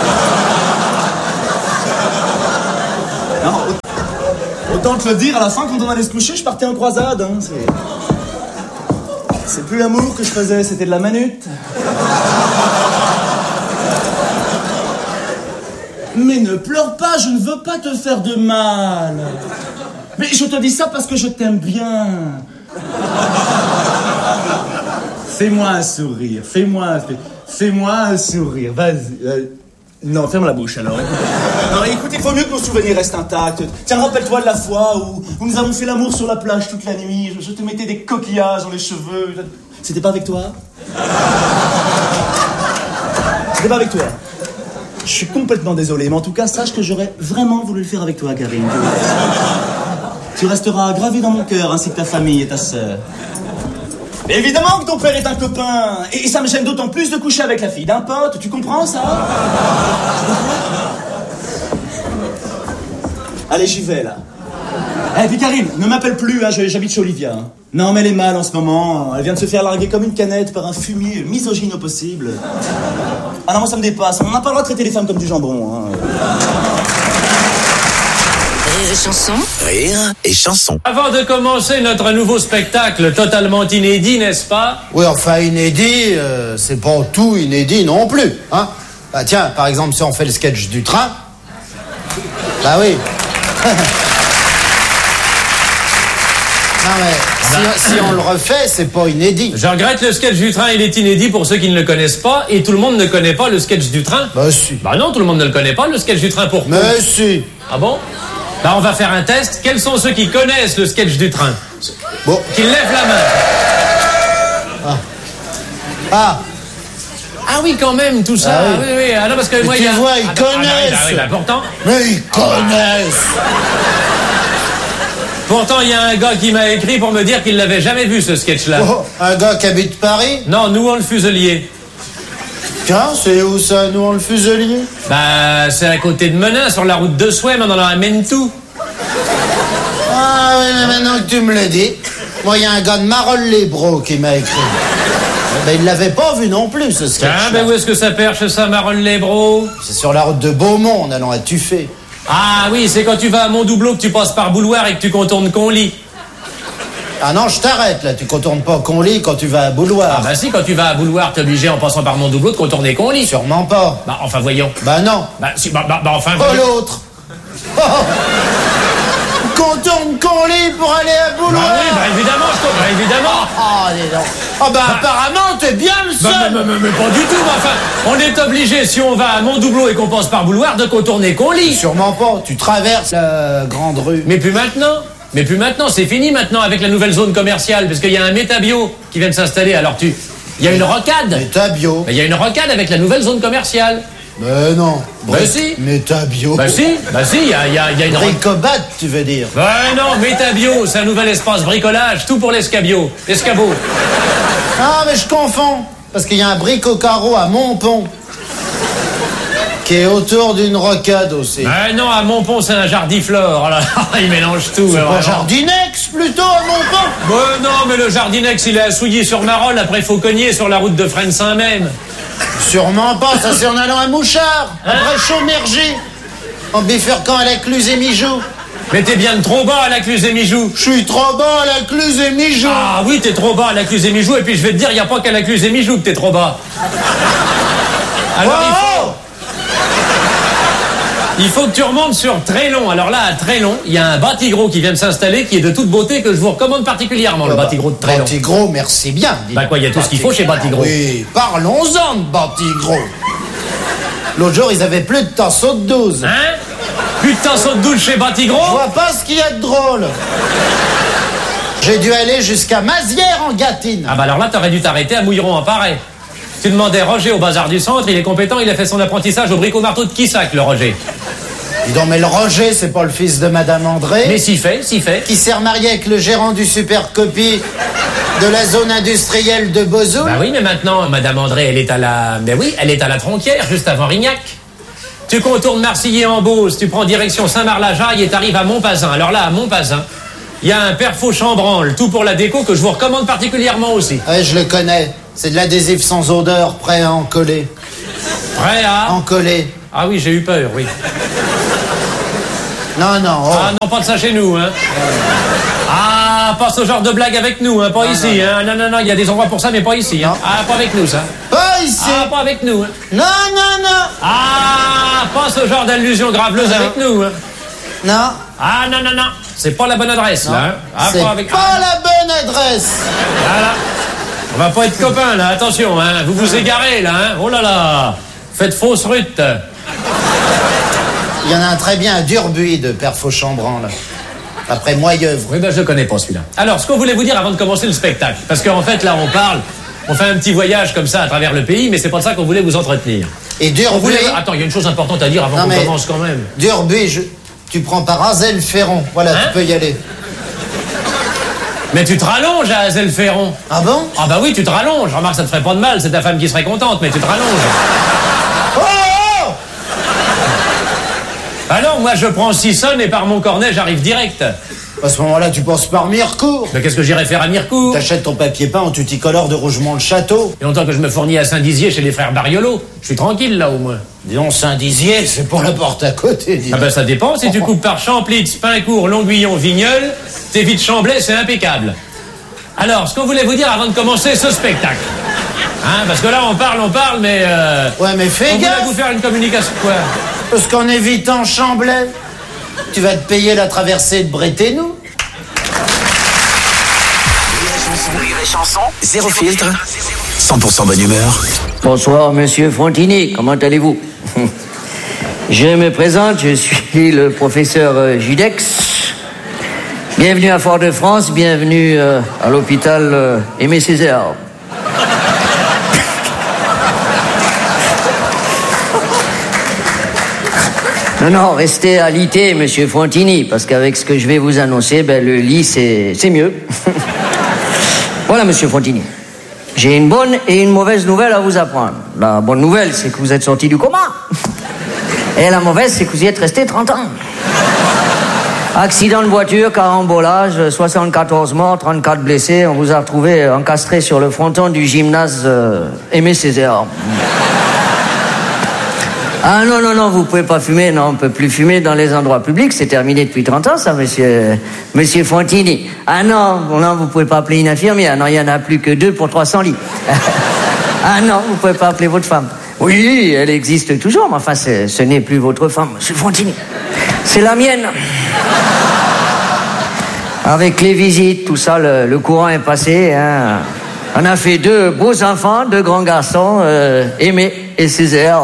Non, autant te le dire, à la fin, quand on allait se coucher, je partais en croisade. Hein, c'est... c'est plus l'amour que je faisais, c'était de la manute. Mais ne pleure pas, je ne veux pas te faire de mal. Mais je te dis ça parce que je t'aime bien. Fais-moi un sourire, fais-moi, fais, fais-moi un sourire, vas-y. Euh, non, ferme la bouche alors. Non, écoute, il faut mieux que nos souvenirs restent intacts. Tiens, rappelle-toi de la fois où, où nous avons fait l'amour sur la plage toute la nuit. Je, je te mettais des coquillages dans les cheveux. C'était pas avec toi? C'était pas avec toi. Je suis complètement désolé, mais en tout cas, sache que j'aurais vraiment voulu le faire avec toi, Karine. Tu resteras gravé dans mon cœur, ainsi que ta famille et ta sœur. Évidemment que ton père est un copain, et ça me gêne d'autant plus de coucher avec la fille d'un pote, tu comprends ça? Allez, j'y vais, là. Eh, puis Karine, ne m'appelle plus, hein, j'habite chez Olivia. Hein. Non, mais elle est mal en ce moment, elle vient de se faire larguer comme une canette par un fumier misogyne au possible. Ah non, moi ça me dépasse, on n'a pas le droit de traiter les femmes comme du jambon. Hein. Rire et chanson. Rire et chanson. Avant de commencer notre nouveau spectacle totalement inédit, n'est-ce pas? Oui, enfin inédit, euh, c'est pas tout inédit non plus, hein. Bah tiens, par exemple, si on fait le sketch du train... Bah oui. Non mais, si, si on le refait, c'est pas inédit. Je regrette, le sketch du train, il est inédit pour ceux qui ne le connaissent pas, et tout le monde ne connaît pas le sketch du train. Bah si. Bah non, tout le monde ne le connaît pas, le sketch du train, pourquoi? Mais si. Ah bon? Bah on va faire un test. Quels sont ceux qui connaissent le sketch du train? Bon. Qui lèvent la main. Ah. Ah. Ah oui, quand même, tout ça. Ah oui. Ah oui, oui. Ah non, parce que mais moi, tu il y a... vois, ils ah, bah, connaissent. Ah, oui, bah, pourtant... Mais ils connaissent. Pourtant, il y a un gars qui m'a écrit pour me dire qu'il l'avait jamais vu, ce sketch-là. Oh, un gars qui habite Paris? Non, nous, on le Fuselier. Tiens, c'est où ça, nous, on le Fuselier? Bah, c'est à côté de Menin, sur la route de Souham, on en amène tout. Ah oui, mais maintenant que tu me le dis, moi, il y a un gars de Marolles-les-Bros qui m'a écrit. Ben, il l'avait pas vu non plus, ce sketch. Ah, ben où est-ce que ça perche, ça, Marolles-les-Bros? C'est sur la route de Beaumont, en allant à Tuffet. Ah oui, c'est quand tu vas à Montdoubleau que tu passes par Bouloir et que tu contournes Conly. Ah non, je t'arrête, là. Tu contournes pas Conly quand tu vas à Bouloir. Ah bah si, quand tu vas à Bouloir, t'es obligé, en passant par Montdoubleau, de contourner Conly. Sûrement pas. Bah, enfin, voyons. Bah non. Bah, si, bah, bah, bah enfin... Oh, l'autre. Oh. Contourne Conly pour aller à Bouloir. Bah oui, bah évidemment, je comprends, bah, évidemment. Ah, dis donc. Ah bah, bah apparemment, t'es bien le seul. Bah, mais, mais, mais pas du tout, mais enfin, on est obligé, si on va à Montdoubleau et qu'on passe par Bouloir, de contourner Conly. Sûrement pas, tu traverses la grande rue. Mais plus maintenant. Mais plus maintenant, c'est fini maintenant avec la nouvelle zone commerciale, parce qu'il y a un Métabio qui vient de s'installer, alors tu... Il y a une rocade. Métabio. Il y a une rocade avec la nouvelle zone commerciale. Mais non. Bah si. Métabio. Bah si, bah si, il y a, y a, y a une... Bricobat, tu veux dire. Bah non, Métabio, c'est un nouvel espace bricolage, tout pour l'escabio, l'escabeau. Ah, mais je confonds, parce qu'il y a un bric-au-carreau à Montpont, qui est autour d'une rocade aussi. Bah non, à Montpont, c'est un jardiflore, alors il mélange tout. C'est pas Jardinex, plutôt, à Montpont. Bah non, mais le Jardinex, il est à Souilly sur Marolles, après il faut cogner sur la route de Fresnes-Saint-Même. Sûrement pas, ça c'est en allant à Mouchard, hein? Après Chaumergy, en bifurquant à la Cluse et Mijoux. Mais t'es bien trop bas à la Cluse et Mijoux. Je suis trop bas à la Cluse et Mijoux. Ah oui, t'es trop bas à la Cluse et Mijoux, et puis je vais te dire, il n'y a pas qu'à la Cluse et Mijoux que t'es trop bas. Alors oh il faut... Il faut que tu remontes sur Trélon. Alors là, à Trélon, il y a un Batigros qui vient de s'installer, qui est de toute beauté, que je vous recommande particulièrement, le Batigros de Trélon. Batigros, merci bien. Bah quoi, il y a tout ce qu'il faut chez Batigros. Oui, parlons-en de Batigros. L'autre jour, ils avaient plus de tasseaux de douze. Hein? Plus de tasseaux de douze chez Batigros? Je vois pas ce qu'il y a de drôle. J'ai dû aller jusqu'à Mazières en Gâtine. Ah bah alors là, t'aurais dû t'arrêter à Mouilleron en Paris. Tu demandais Roger au bazar du centre, il est compétent, il a fait son apprentissage au bricot-marteau de Quissac, le Roger. Dis donc, mais le Roger, c'est pas le fils de Madame André? Mais si fait, si fait. Qui s'est remarié avec le gérant du Supercopie de la zone industrielle de Bozoul? Bah oui, mais maintenant, Madame André, elle est à la... Mais oui, elle est à la Tronquière, juste avant Rignac. Tu contournes Marcilly en Beauce, tu prends direction Saint-Marc-la-Jaille et t'arrives à Montpazin. Alors là, à Montpazin, il y a un père Faux-Chambranle, tout pour la déco, que je vous recommande particulièrement aussi. Ouais, je le connais. C'est de l'adhésif sans odeur, prêt à en coller. Prêt à en coller. Ah oui, j'ai eu peur, oui. Non, non. Oh. Ah non, pas de ça chez nous, hein. Ah, pas ce genre de blague avec nous, hein, pas non, ici, non, hein. Non, non, non, il y a des endroits pour ça, mais pas ici, hein. Ah, pas avec nous, ça. Pas ici. Ah, pas avec nous, hein. Non, non, non. Ah, pas ce genre d'allusion graveleuse avec nous, hein. Non. Ah, non, non, non. C'est pas la bonne adresse, non. Là, hein. Ah, c'est pas, avec... pas ah. la bonne adresse. Voilà. On va pas être copains, là, attention, hein. Vous vous égarez, là, hein. Oh là là. Faites fausse rute. Il y en a un très bien à Durbuy de Père Faux-Chambranle. Après Moyeuvre. Oui, ben je connais pas celui-là. Alors, ce qu'on voulait vous dire avant de commencer le spectacle, parce qu'en fait, là, on parle, on fait un petit voyage comme ça à travers le pays, mais c'est pas de ça qu'on voulait vous entretenir. Et Durbuy... Voulait... Attends, il y a une chose importante à dire avant qu'on commence quand même. Durbuy, je... tu prends par Azel-Ferron. Voilà, hein? Tu peux y aller. Mais tu te rallonges à Azel-Ferron. Ah bon? Ah bah oui, tu te rallonges. Remarque, ça te ferait pas de mal, c'est ta femme qui serait contente, mais tu te rallonges. Oh, oh Ah non, moi je prends Sissonne et par Montcornet j'arrive direct. À ce moment-là, tu penses par Mirecourt. Mais qu'est-ce que j'irais faire à Mirecourt? T'achètes ton papier peint en tuticolore de Rougemont-le-Château. Il y a longtemps que je me fournis à Saint-Dizier chez les frères Bariolo. Je suis tranquille là au moins. Disons, Saint-Dizier, c'est pour la porte à côté, dis. Ah ben ça dépend, si tu coupes par Champlitz, Pincourt, Longuillon, Vigneulles, t'évites Chamblay, c'est impeccable. Alors, ce qu'on voulait vous dire avant de commencer ce spectacle. Hein, parce que là on parle, on parle, mais euh, ouais, mais fais on gaffe. voulait vous faire une communication, quoi. Parce qu'en évitant Chamblay, tu vas te payer la traversée de Bréténou. Les chansons, zéro filtre, cent pour cent bonne humeur. Bonsoir, monsieur Frontini, comment allez-vous? Je me présente, je suis le professeur Judex. Bienvenue à Fort-de-France, bienvenue euh, à l'hôpital euh, Aimé Césaire. Non, non, restez à l'I T, monsieur Frontini, parce qu'avec ce que je vais vous annoncer, ben, le lit, c'est, c'est mieux. Voilà, monsieur Frontini. J'ai une bonne et une mauvaise nouvelle à vous apprendre. La bonne nouvelle, c'est que vous êtes sorti du coma. Et la mauvaise, c'est que vous y êtes resté trente ans. Accident de voiture, carambolage, soixante-quatorze morts, trente-quatre blessés. On vous a retrouvé encastré sur le fronton du gymnase euh, Aimé Césaire. Ah non, non, non, vous pouvez pas fumer. Non, on peut plus fumer dans les endroits publics. C'est terminé depuis trente ans, ça, monsieur, monsieur Frontini. Ah non, non, vous pouvez pas appeler une infirmière. Non, il y en a plus que deux pour trois cents lits. Ah non, vous pouvez pas appeler votre femme. Oui, elle existe toujours, mais enfin, ce n'est plus votre femme, monsieur Frontini. C'est la mienne. Avec les visites, tout ça, le, le courant est passé. Hein. On a fait deux beaux enfants, deux grands garçons, euh, Aimé et Césaire.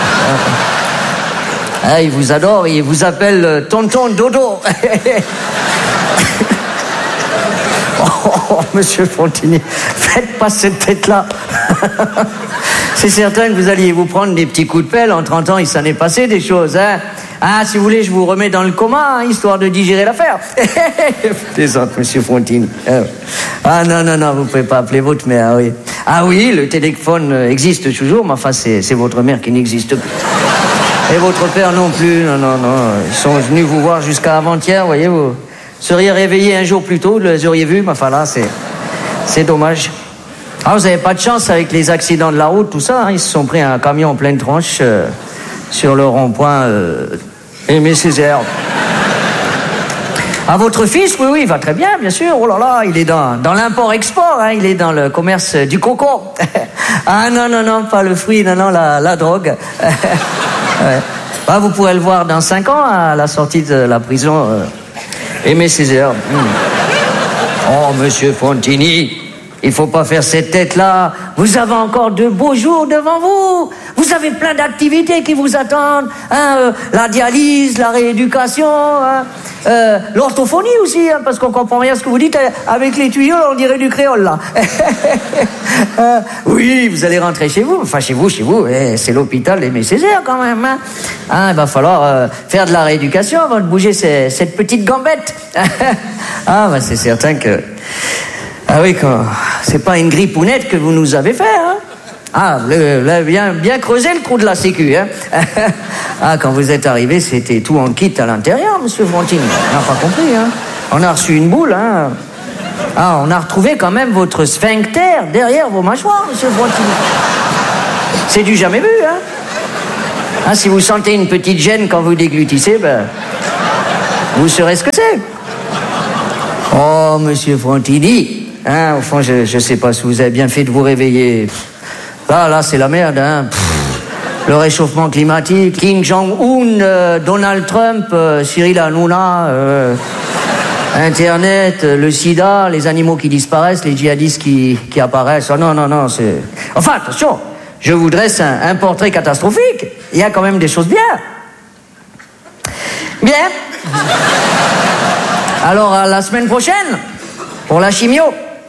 Ah, il vous adore, il vous appelle euh, Tonton Dodo. Oh, monsieur Frontini, faites pas cette tête-là. C'est certain que vous alliez vous prendre des petits coups de pelle. En trente ans, il s'en est passé des choses, hein. Ah, si vous voulez, je vous remets dans le coma, hein, histoire de digérer l'affaire. Plaisante, monsieur Frontini. Ah non, non, non, vous pouvez pas appeler votre mère, ah oui. Ah oui, le téléphone existe toujours, mais enfin, c'est, c'est votre mère qui n'existe plus. Et votre père non plus, non, non, non. Ils sont venus vous voir jusqu'à avant-hier, voyez, vous seriez réveillé un jour plus tôt, vous les auriez vus, mais enfin là, c'est, c'est dommage. Ah, vous avez pas de chance avec les accidents de la route, tout ça, hein, ils se sont pris un camion en pleine tranche euh, sur le rond-point euh, Aimé Césaire. Ah, votre fils, oui, oui, il va très bien, bien sûr. Oh là là, il est dans, dans l'import-export, hein, il est dans le commerce du coco. Ah non, non, non, pas le fruit, non, non, la, la drogue. Ouais. Ah, vous pourrez le voir dans cinq ans, à la sortie de la prison. Euh, Aimé Césaire. Mmh. Oh, monsieur Frontini, il faut pas faire cette tête-là. Vous avez encore de beaux jours devant vous. Vous avez plein d'activités qui vous attendent. Hein, euh, la dialyse, la rééducation, hein, euh, l'orthophonie aussi, hein, parce qu'on comprend rien à ce que vous dites. Avec les tuyaux, on dirait du créole, là. euh, oui, vous allez rentrer chez vous. Enfin, chez vous, chez vous. Eh, c'est l'hôpital Aimé Césaire, quand même. Hein. Hein, il va falloir euh, faire de la rééducation avant de bouger ces, cette petite gambette. Ah, bah, c'est certain que... Ah oui, quand... c'est pas une grippounette que vous nous avez fait, hein. Ah, vous avez bien, bien creusé le trou de la sécu, hein. Ah, quand vous êtes arrivé, c'était tout en kit à l'intérieur, monsieur Frontini. On n'a pas compris, hein. On a reçu une boule, hein. Ah, on a retrouvé quand même votre sphincter derrière vos mâchoires, monsieur Frontini. C'est du jamais vu, hein. Ah, si vous sentez une petite gêne quand vous déglutissez, ben, vous saurez ce que c'est. Oh, monsieur Frontini, hein, au fond, je, je sais pas si vous avez bien fait de vous réveiller. Là, là, c'est la merde, hein. Pff, le réchauffement climatique, Kim Jong-un, euh, Donald Trump, euh, Cyril Hanouna, euh, Internet, euh, le sida, les animaux qui disparaissent, les djihadistes qui, qui apparaissent. Oh non, non, non, c'est... Enfin, attention, je vous dresse un, un portrait catastrophique. Il y a quand même des choses bien. Bien. Alors, à la semaine prochaine, pour la chimio.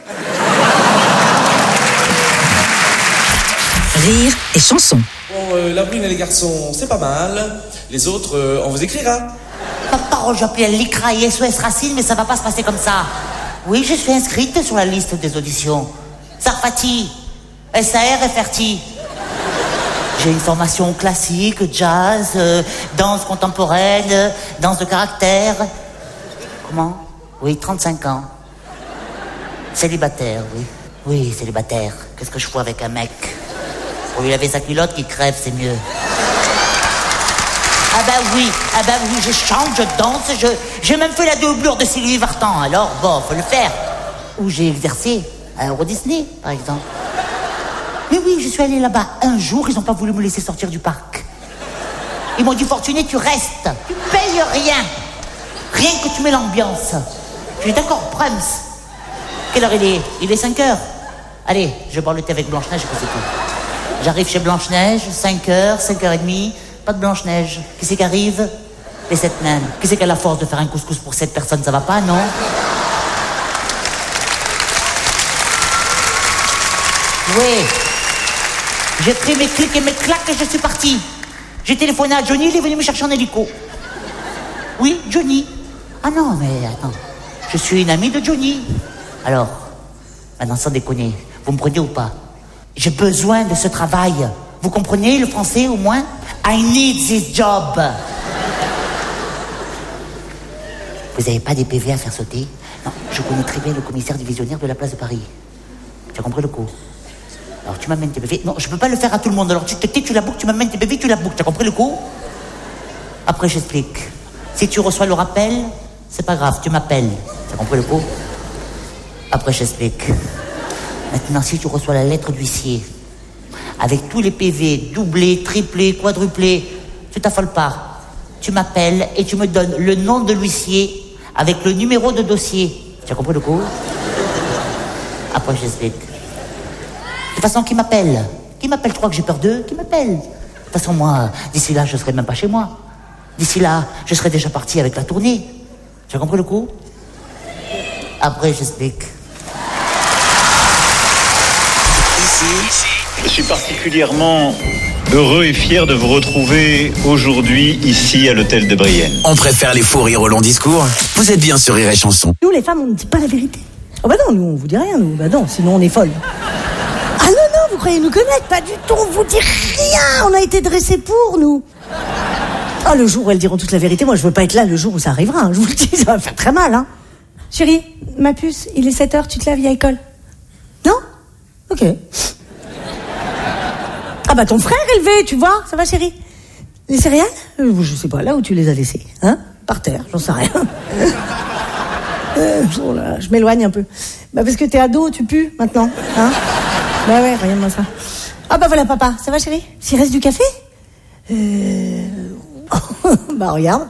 Rire et chanson. Bon, euh, la brune et les garçons, c'est pas mal. Les autres, euh, on vous écrira. Papa, j'ai appelé l'I C R A et S O S Racine, mais ça va pas se passer comme ça. Oui, je suis inscrite sur la liste des auditions. Sarfati, S A R F R T. J'ai une formation classique, jazz, euh, danse contemporaine, euh, danse de caractère. Comment? Oui, trente-cinq ans. Célibataire, oui. Oui, célibataire. Qu'est-ce que je fous avec un mec? Pour lui laver sa culotte, qui crève, c'est mieux. Ah bah oui, ah bah oui, je chante, je danse, je, j'ai même fait la doublure de Sylvie Vartan, alors bon, faut le faire. Ou j'ai exercé à Euro Disney, par exemple. Mais oui, je suis allée là-bas un jour, ils n'ont pas voulu me laisser sortir du parc. Ils m'ont dit, Fortuné, tu restes, tu payes rien. Rien que tu mets l'ambiance. Je dis, d'accord, Prums. Quelle heure il est? Il est cinq heures. Allez, je bois le thé avec Blanche-Neige et c'est tout. J'arrive chez Blanche-Neige, cinq heures, cinq heures trente, pas de Blanche-Neige. Qui c'est qui arrive? Les sept nains. Qui c'est qui a la force de faire un couscous pour sept personnes? Ça va pas, non? Oui. J'ai pris mes clics et mes claques et je suis parti. J'ai téléphoné à Johnny, il est venu me chercher en hélico. Oui, Johnny. Ah non, mais attends. Je suis une amie de Johnny. Alors, maintenant, sans déconner, vous me prenez ou pas? J'ai besoin de ce travail. Vous comprenez le français au moins? I need this job. Vous n'avez pas des P V à faire sauter? Non, je connais très bien le commissaire divisionnaire de la place de Paris. Tu as compris le coup? Alors tu m'amènes tes P V. Non, je peux pas le faire à tout le monde. Alors tu te tais, tu la boucles, tu m'amènes tes P V, tu la boucles. Tu as compris le coup? Après j'explique. Si tu reçois le rappel, c'est pas grave, tu m'appelles. Tu as compris le coup? Après j'explique. Maintenant, si tu reçois la lettre d'huissier, avec tous les P V, doublés, triplés, quadruplés, tu t'affoles pas. Tu m'appelles et tu me donnes le nom de l'huissier avec le numéro de dossier. Tu as compris le coup? Après, j'explique. De toute façon, qui m'appelle? Qui m'appelle? Tu crois que j'ai peur d'eux? Qui m'appelle? De toute façon, moi, d'ici là, je serai même pas chez moi. D'ici là, je serai déjà parti avec la tournée. Tu as compris le coup? Après, j'explique. Je suis particulièrement heureux et fier de vous retrouver aujourd'hui ici à l'hôtel de Brienne. On préfère les faux rires au long discours. Vous êtes bien sur Rire et Chanson. Nous, les femmes, on ne dit pas la vérité. Oh bah non, nous, on vous dit rien, nous. Bah non, sinon on est folles. Ah non, non, vous croyez nous connaître? Pas du tout, on vous dit rien. On a été dressés pour, nous. Ah, le jour où elles diront toute la vérité, moi, je veux pas être là le jour où ça arrivera. Hein. Je vous le dis, ça va faire très mal, hein. Chérie, ma puce, il est sept heures, tu te laves, il y a école. Non? Ok. Ah bah ton frère élevé, tu vois, ça va chérie? Les céréales? Je sais pas, là où tu les as laissées, hein? Par terre, j'en sais rien. euh, oh là, je m'éloigne un peu. Bah parce que t'es ado, tu pues maintenant, hein? Bah ouais, regarde-moi ça. Ah bah voilà papa, ça va chérie? S'il reste du café? Euh... bah regarde.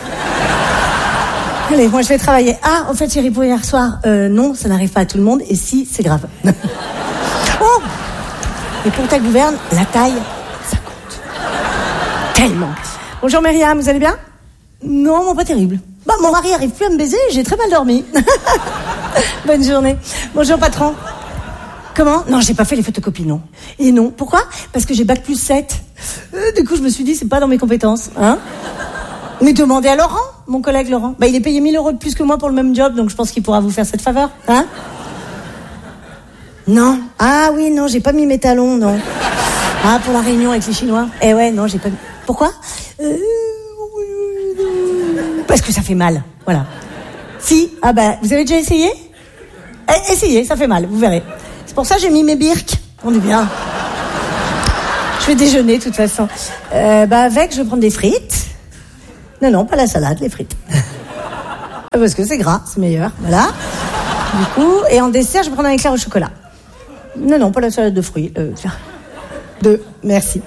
Allez, moi je vais travailler. Ah, en fait chérie, pour hier soir, euh, non, ça n'arrive pas à tout le monde, et si, c'est grave. Oh! Et pour ta gouverne, la taille, ça compte. Tellement. Bonjour Myriam, vous allez bien? Non, mon pas terrible. Bah, mon mari arrive plus à me baiser, j'ai très mal dormi. Bonne journée. Bonjour patron. Comment? Non, j'ai pas fait les photocopies, non. Et non, pourquoi? Parce que j'ai bac plus sept. Euh, du coup, je me suis dit, c'est pas dans mes compétences, hein. Mais demandez à Laurent, mon collègue Laurent. Bah, il est payé mille euros de plus que moi pour le même job, donc je pense qu'il pourra vous faire cette faveur, hein. Non. Ah oui, non, j'ai pas mis mes talons, non. Ah, pour la réunion avec les Chinois? Eh ouais, non, j'ai pas... Pourquoi? euh... Parce que ça fait mal, voilà. Si, ah bah, vous avez déjà essayé? Eh, essayez, ça fait mal, vous verrez. C'est pour ça que j'ai mis mes birks. On est bien. Je vais déjeuner, de toute façon. Euh, bah, avec, je vais prendre des frites. Non, non, pas la salade, les frites. Parce que c'est gras, c'est meilleur, voilà. Du coup, et en dessert, je vais prendre un éclair au chocolat. Non, non, pas la salade de fruits. Euh, tiens. Deux, merci.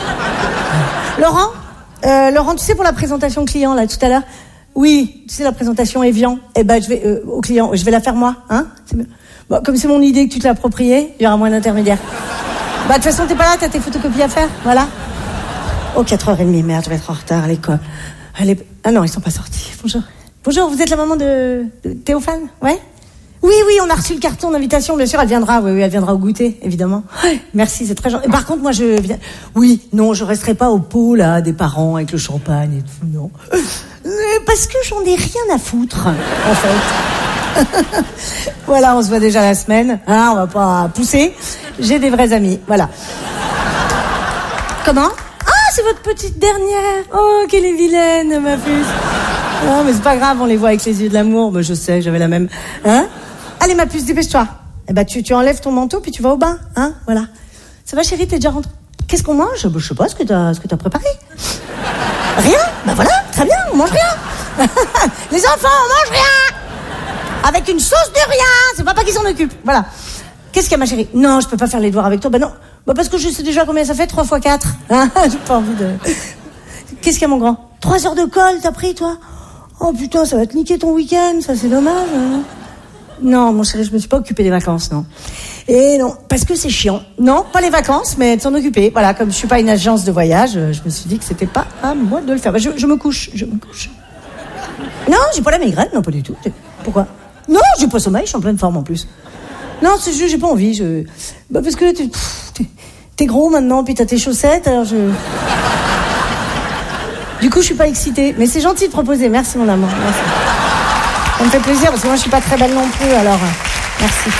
Laurent, euh, Laurent, tu sais, pour la présentation client, là, tout à l'heure, oui, tu sais, la présentation Evian, eh ben, je vais, euh, au client, je vais la faire moi, hein? C'est mieux. Bon, comme c'est mon idée que tu te l'as appropriée, il y aura moins d'intermédiaires. Bah, de toute façon, t'es pas là, t'as tes photocopies à faire, voilà. Oh, quatre heures trente, merde, je vais être en retard à l'école. Allez, ah non, ils sont pas sortis. Bonjour. Bonjour, vous êtes la maman de, de Théophane? Ouais? Oui, oui, on a reçu le carton d'invitation, bien sûr, elle viendra, oui, oui, elle viendra au goûter, évidemment. Ouais, merci, c'est très gentil. Par contre, moi, je viens... Oui, non, je resterai pas au pot, là, des parents, avec le champagne et tout, non. Euh, parce que j'en ai rien à foutre, en fait. Voilà, on se voit déjà la semaine, hein, on va pas pousser. J'ai des vrais amis, voilà. Comment? Ah, c'est votre petite dernière. Oh, qu'elle est vilaine, ma puce. Non, mais c'est pas grave, on les voit avec les yeux de l'amour. Mais je sais, j'avais la même. Hein? Allez, ma puce, dépêche-toi. Eh ben, tu, tu enlèves ton manteau, puis tu vas au bain, hein? Voilà. Ça va, chérie, t'es déjà rentrée? Qu'est-ce qu'on mange? Je sais pas ce que t'as, ce que t'as préparé. Rien? Ben voilà, très bien, on mange rien. Les enfants, on mange rien. Avec une sauce de rien. C'est papa qui s'en occupe. Voilà. Qu'est-ce qu'il y a, ma chérie? Non, je peux pas faire les devoirs avec toi. Ben non. Ben parce que je sais déjà combien ça fait, trois fois quatre. Hein? J'ai pas envie de... Qu'est-ce qu'il y a, mon grand? Trois heures de colle, t'as pris, toi? Oh putain, ça va te niquer ton week-end, ça c'est dommage. Hein. Non, mon chéri, je me suis pas occupée des vacances, non. Et non, parce que c'est chiant. Non, pas les vacances, mais de s'en occuper. Voilà, comme je suis pas une agence de voyage, je me suis dit que c'était pas à moi de le faire. Bah, je, je me couche, je me couche. Non, j'ai pas la migraine, non, pas du tout. Pourquoi? Non, j'ai pas sommeil, je suis en pleine forme en plus. Non, c'est juste, j'ai pas envie. Je... Bah, parce que t'es, t'es, t'es gros maintenant, puis t'as tes chaussettes, alors je... Du coup, je suis pas excitée. Mais c'est gentil de proposer. Merci, mon amour. Merci. Ça me fait plaisir, parce que moi, je suis pas très belle non plus, alors... Euh, merci.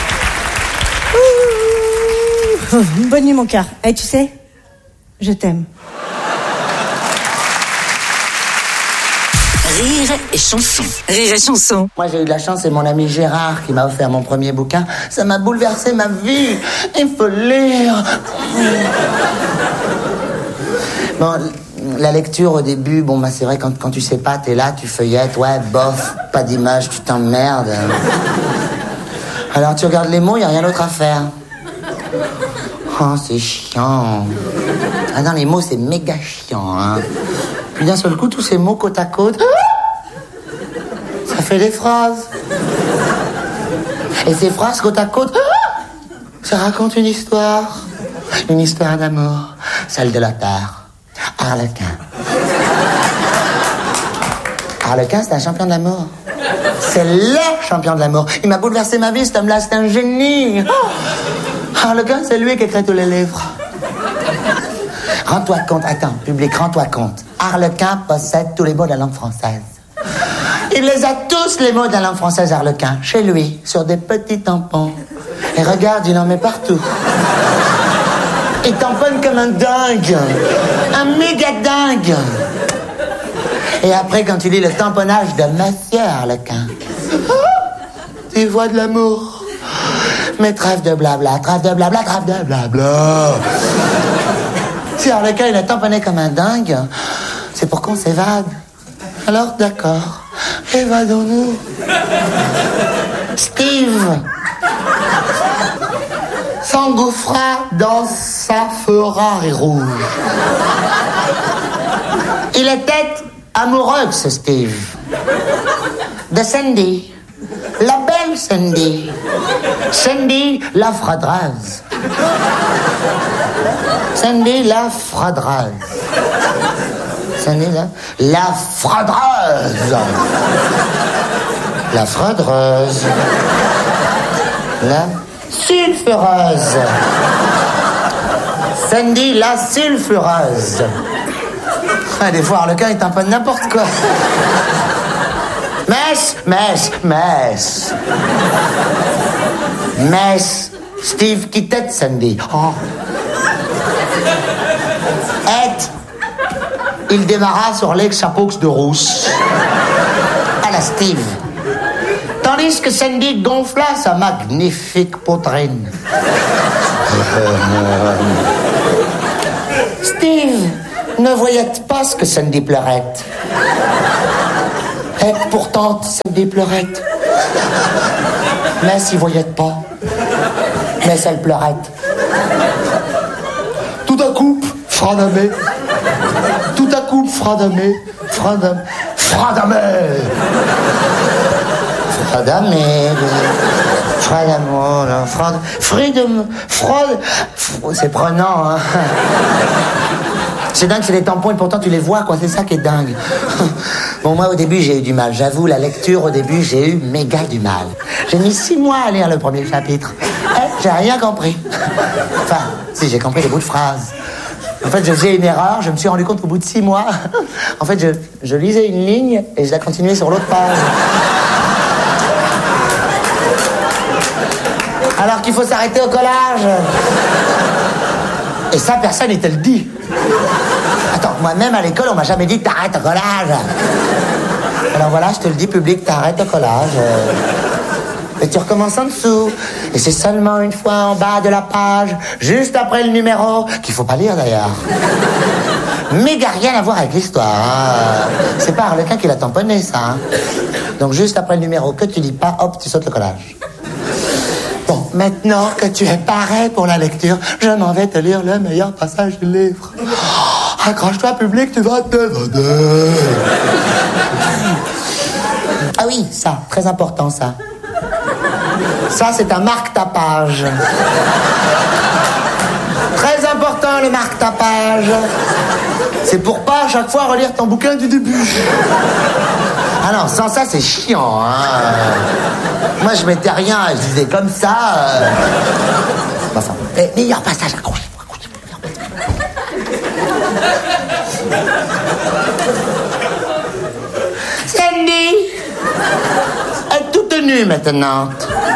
Ouh, une bonne nuit, mon cœur. Eh, tu sais, je t'aime. Rire et chanson. Rire et chanson. Moi, j'ai eu de la chance, c'est mon ami Gérard qui m'a offert mon premier bouquin. Ça m'a bouleversé ma vie. Il faut lire. Bon... La lecture au début, bon bah c'est vrai quand, quand tu sais pas, t'es là, tu feuillettes, ouais, bof, pas d'image, tu t'emmerdes. Alors tu regardes les mots, y a rien d'autre à faire. Oh, c'est chiant. Ah non, les mots c'est méga chiant, hein. Puis d'un seul coup, tous ces mots côte à côte, ça fait des phrases. Et ces phrases côte à côte, ça raconte une histoire. Une histoire d'amour, celle de la terre. Harlequin. Harlequin, c'est un champion de l'amour. C'est le champion de l'amour. Il m'a bouleversé ma vie, cet homme-là, c'est un génie. Oh, Harlequin, c'est lui qui écrit tous les livres. Rends-toi compte, attends, public, rends-toi compte. Harlequin possède tous les mots de la langue française. Il les a tous, les mots de la langue française, Harlequin, chez lui, sur des petits tampons. Et regarde, il en met partout. Il tamponne comme un dingue. Un méga dingue. Et après, quand tu lis le tamponnage de Monsieur Harlequin, tu vois de l'amour. Mais trêve de blabla, trêve de blabla, trêve de blabla. Si Harlequin, il a tamponné comme un dingue, c'est pour qu'on s'évade. Alors, d'accord, évadons-nous. Steve s'engouffra dans sa Ferrari rouge. Il était amoureux de ce Steve. De Sandy. La belle Sandy. Sandy la fradreuse. Sandy la fradreuse. Sandy la... La fradreuse. La fradreuse. La... sulfureuse. Sandy la sulfureuse. Ah, des fois, Harlequin, il tamponne n'importe quoi. Mess, mess, mess. Mess. Steve quittait Sandy. Oh. Et il démarra sur l'ex-chapeaux de rousse. À la Steve. Tandis que Sandy gonfla sa magnifique poitrine. Steve ne voyait pas ce que Sandy pleurait. Et pourtant, Sandy pleurait. Mais s'il voyait pas. Mais elle pleurait. Tout à coup, Fradamé. Tout à coup, Fradamé. Fradamé. Fradamé. Fradamé. Fradamé. Frad. Freedom. Fraude. C'est prenant, hein. C'est dingue, c'est des tampons et pourtant tu les vois, quoi. C'est ça qui est dingue. Bon, moi, au début, j'ai eu du mal. J'avoue, la lecture, au début, j'ai eu méga du mal. J'ai mis six mois à lire le premier chapitre. Eh, j'ai rien compris. Enfin, si, j'ai compris des bouts de phrases. En fait, je faisais une erreur. Je me suis rendu compte qu'au bout de six mois, en fait, je, je lisais une ligne et je la continuais sur l'autre page. Alors qu'il faut s'arrêter au collage. Et ça, personne ne te le dit. Attends, moi-même à l'école, on m'a jamais dit t'arrêtes au collage. Alors voilà, je te le dis, public, t'arrêtes au collage. Et tu recommences en dessous. Et c'est seulement une fois en bas de la page, juste après le numéro, qu'il faut pas lire d'ailleurs. Mais il a rien à voir avec l'histoire. Hein. C'est pas Harlequin qui l'a tamponné, ça. Hein. Donc juste après le numéro que tu lis pas, hop, tu sautes le collage. Bon, maintenant que tu es paré pour la lecture, je m'en vais te lire le meilleur passage du livre. Oh, accroche-toi, public, tu vas te donner. Ah oui, ça, très important, ça. Ça, c'est un marque-tapage. Très important, le marque-tapage. C'est pour pas à chaque fois relire ton bouquin du début. Ah non, sans ça, c'est chiant, hein. Moi, je mettais rien, je disais comme ça. Euh... Enfin, mais meilleur passage, accrochez-vous, accrochez-vous. Sandy est toute nue maintenant.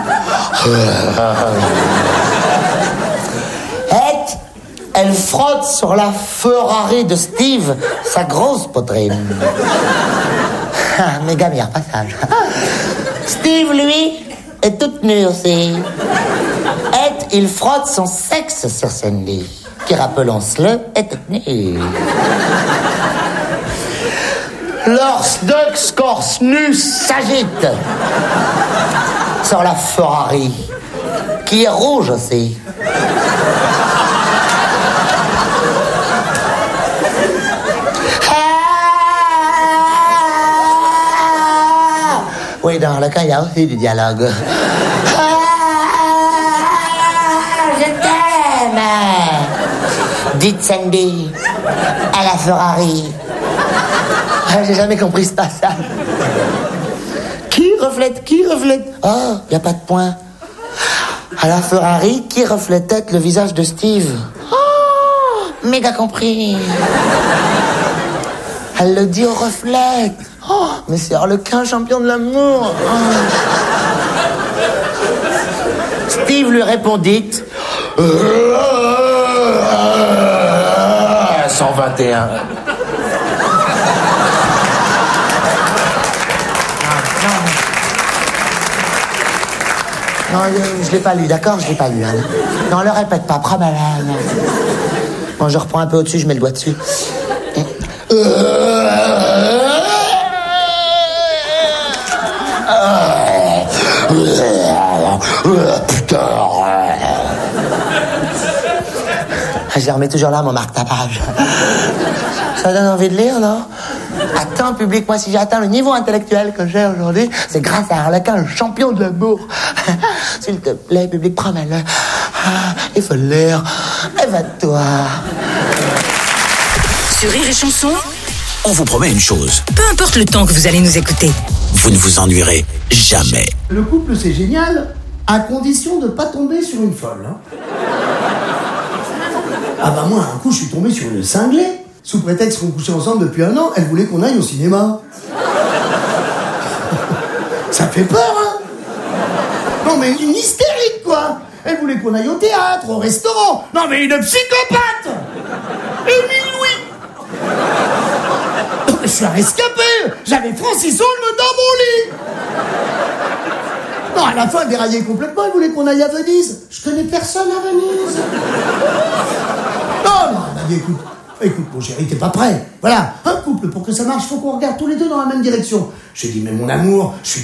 Et elle frotte sur la Ferrari de Steve sa grosse poitrine. Méga meilleur passage. Steve, lui, est toute nue aussi. Et il frotte son sexe sur Sandy, qui, rappelons-le, est toute nue. Leurs deux scorces nus s'agitent sur la Ferrari, qui est rouge aussi. Oui, dans le cas, il y a aussi du dialogue. Ah, je t'aime, dit Sandy à la Ferrari. Ah, j'ai jamais compris ce passage. Qui reflète, qui reflète? Oh, il n'y a pas de point. À la Ferrari, qui reflétait le visage de Steve? Oh, méga compris. Elle le dit au reflet. Oh, mais c'est Harlequin, champion de l'amour. Oh. Steve lui répondit cent vingt et un. Non, je l'ai pas lu, d'accord? Je l'ai pas lu. Hein. Non, le répète pas, prends malade. Bon, je reprends un peu au-dessus, je mets le doigt dessus. Putain. Je les remets toujours là, mon marque-tapage. Ça donne envie de lire, non? Attends, public, moi, si j'ai atteint le niveau intellectuel que j'ai aujourd'hui, c'est grâce à Harlequin, le champion de l'amour. S'il te plaît, public, prends-le. Ah, il faut le lire. Évade-toi. Sur Rire et Chanson, on vous promet une chose. Peu importe le temps que vous allez nous écouter, vous ne vous ennuierez jamais. Le couple, c'est génial, à condition de ne pas tomber sur une folle. Hein. Ah bah moi, un coup, je suis tombé sur une cinglée. Sous prétexte qu'on couchait ensemble depuis un an, elle voulait qu'on aille au cinéma. Ça fait peur, hein? Non mais une hystérique, quoi. Elle voulait qu'on aille au théâtre, au restaurant. Non mais une psychopathe. Émile Louis. Non, mais je suis un rescapé. J'avais Francis Holm dans mon lit. Non, à la fin, il déraillait complètement. Il voulait qu'on aille à Venise. Je connais personne à Venise. Non, non, il m'a dit, écoute, écoute, mon chéri, t'es pas prêt. Voilà, un couple, pour que ça marche, faut qu'on regarde tous les deux dans la même direction. J'ai dit, mais mon amour, je suis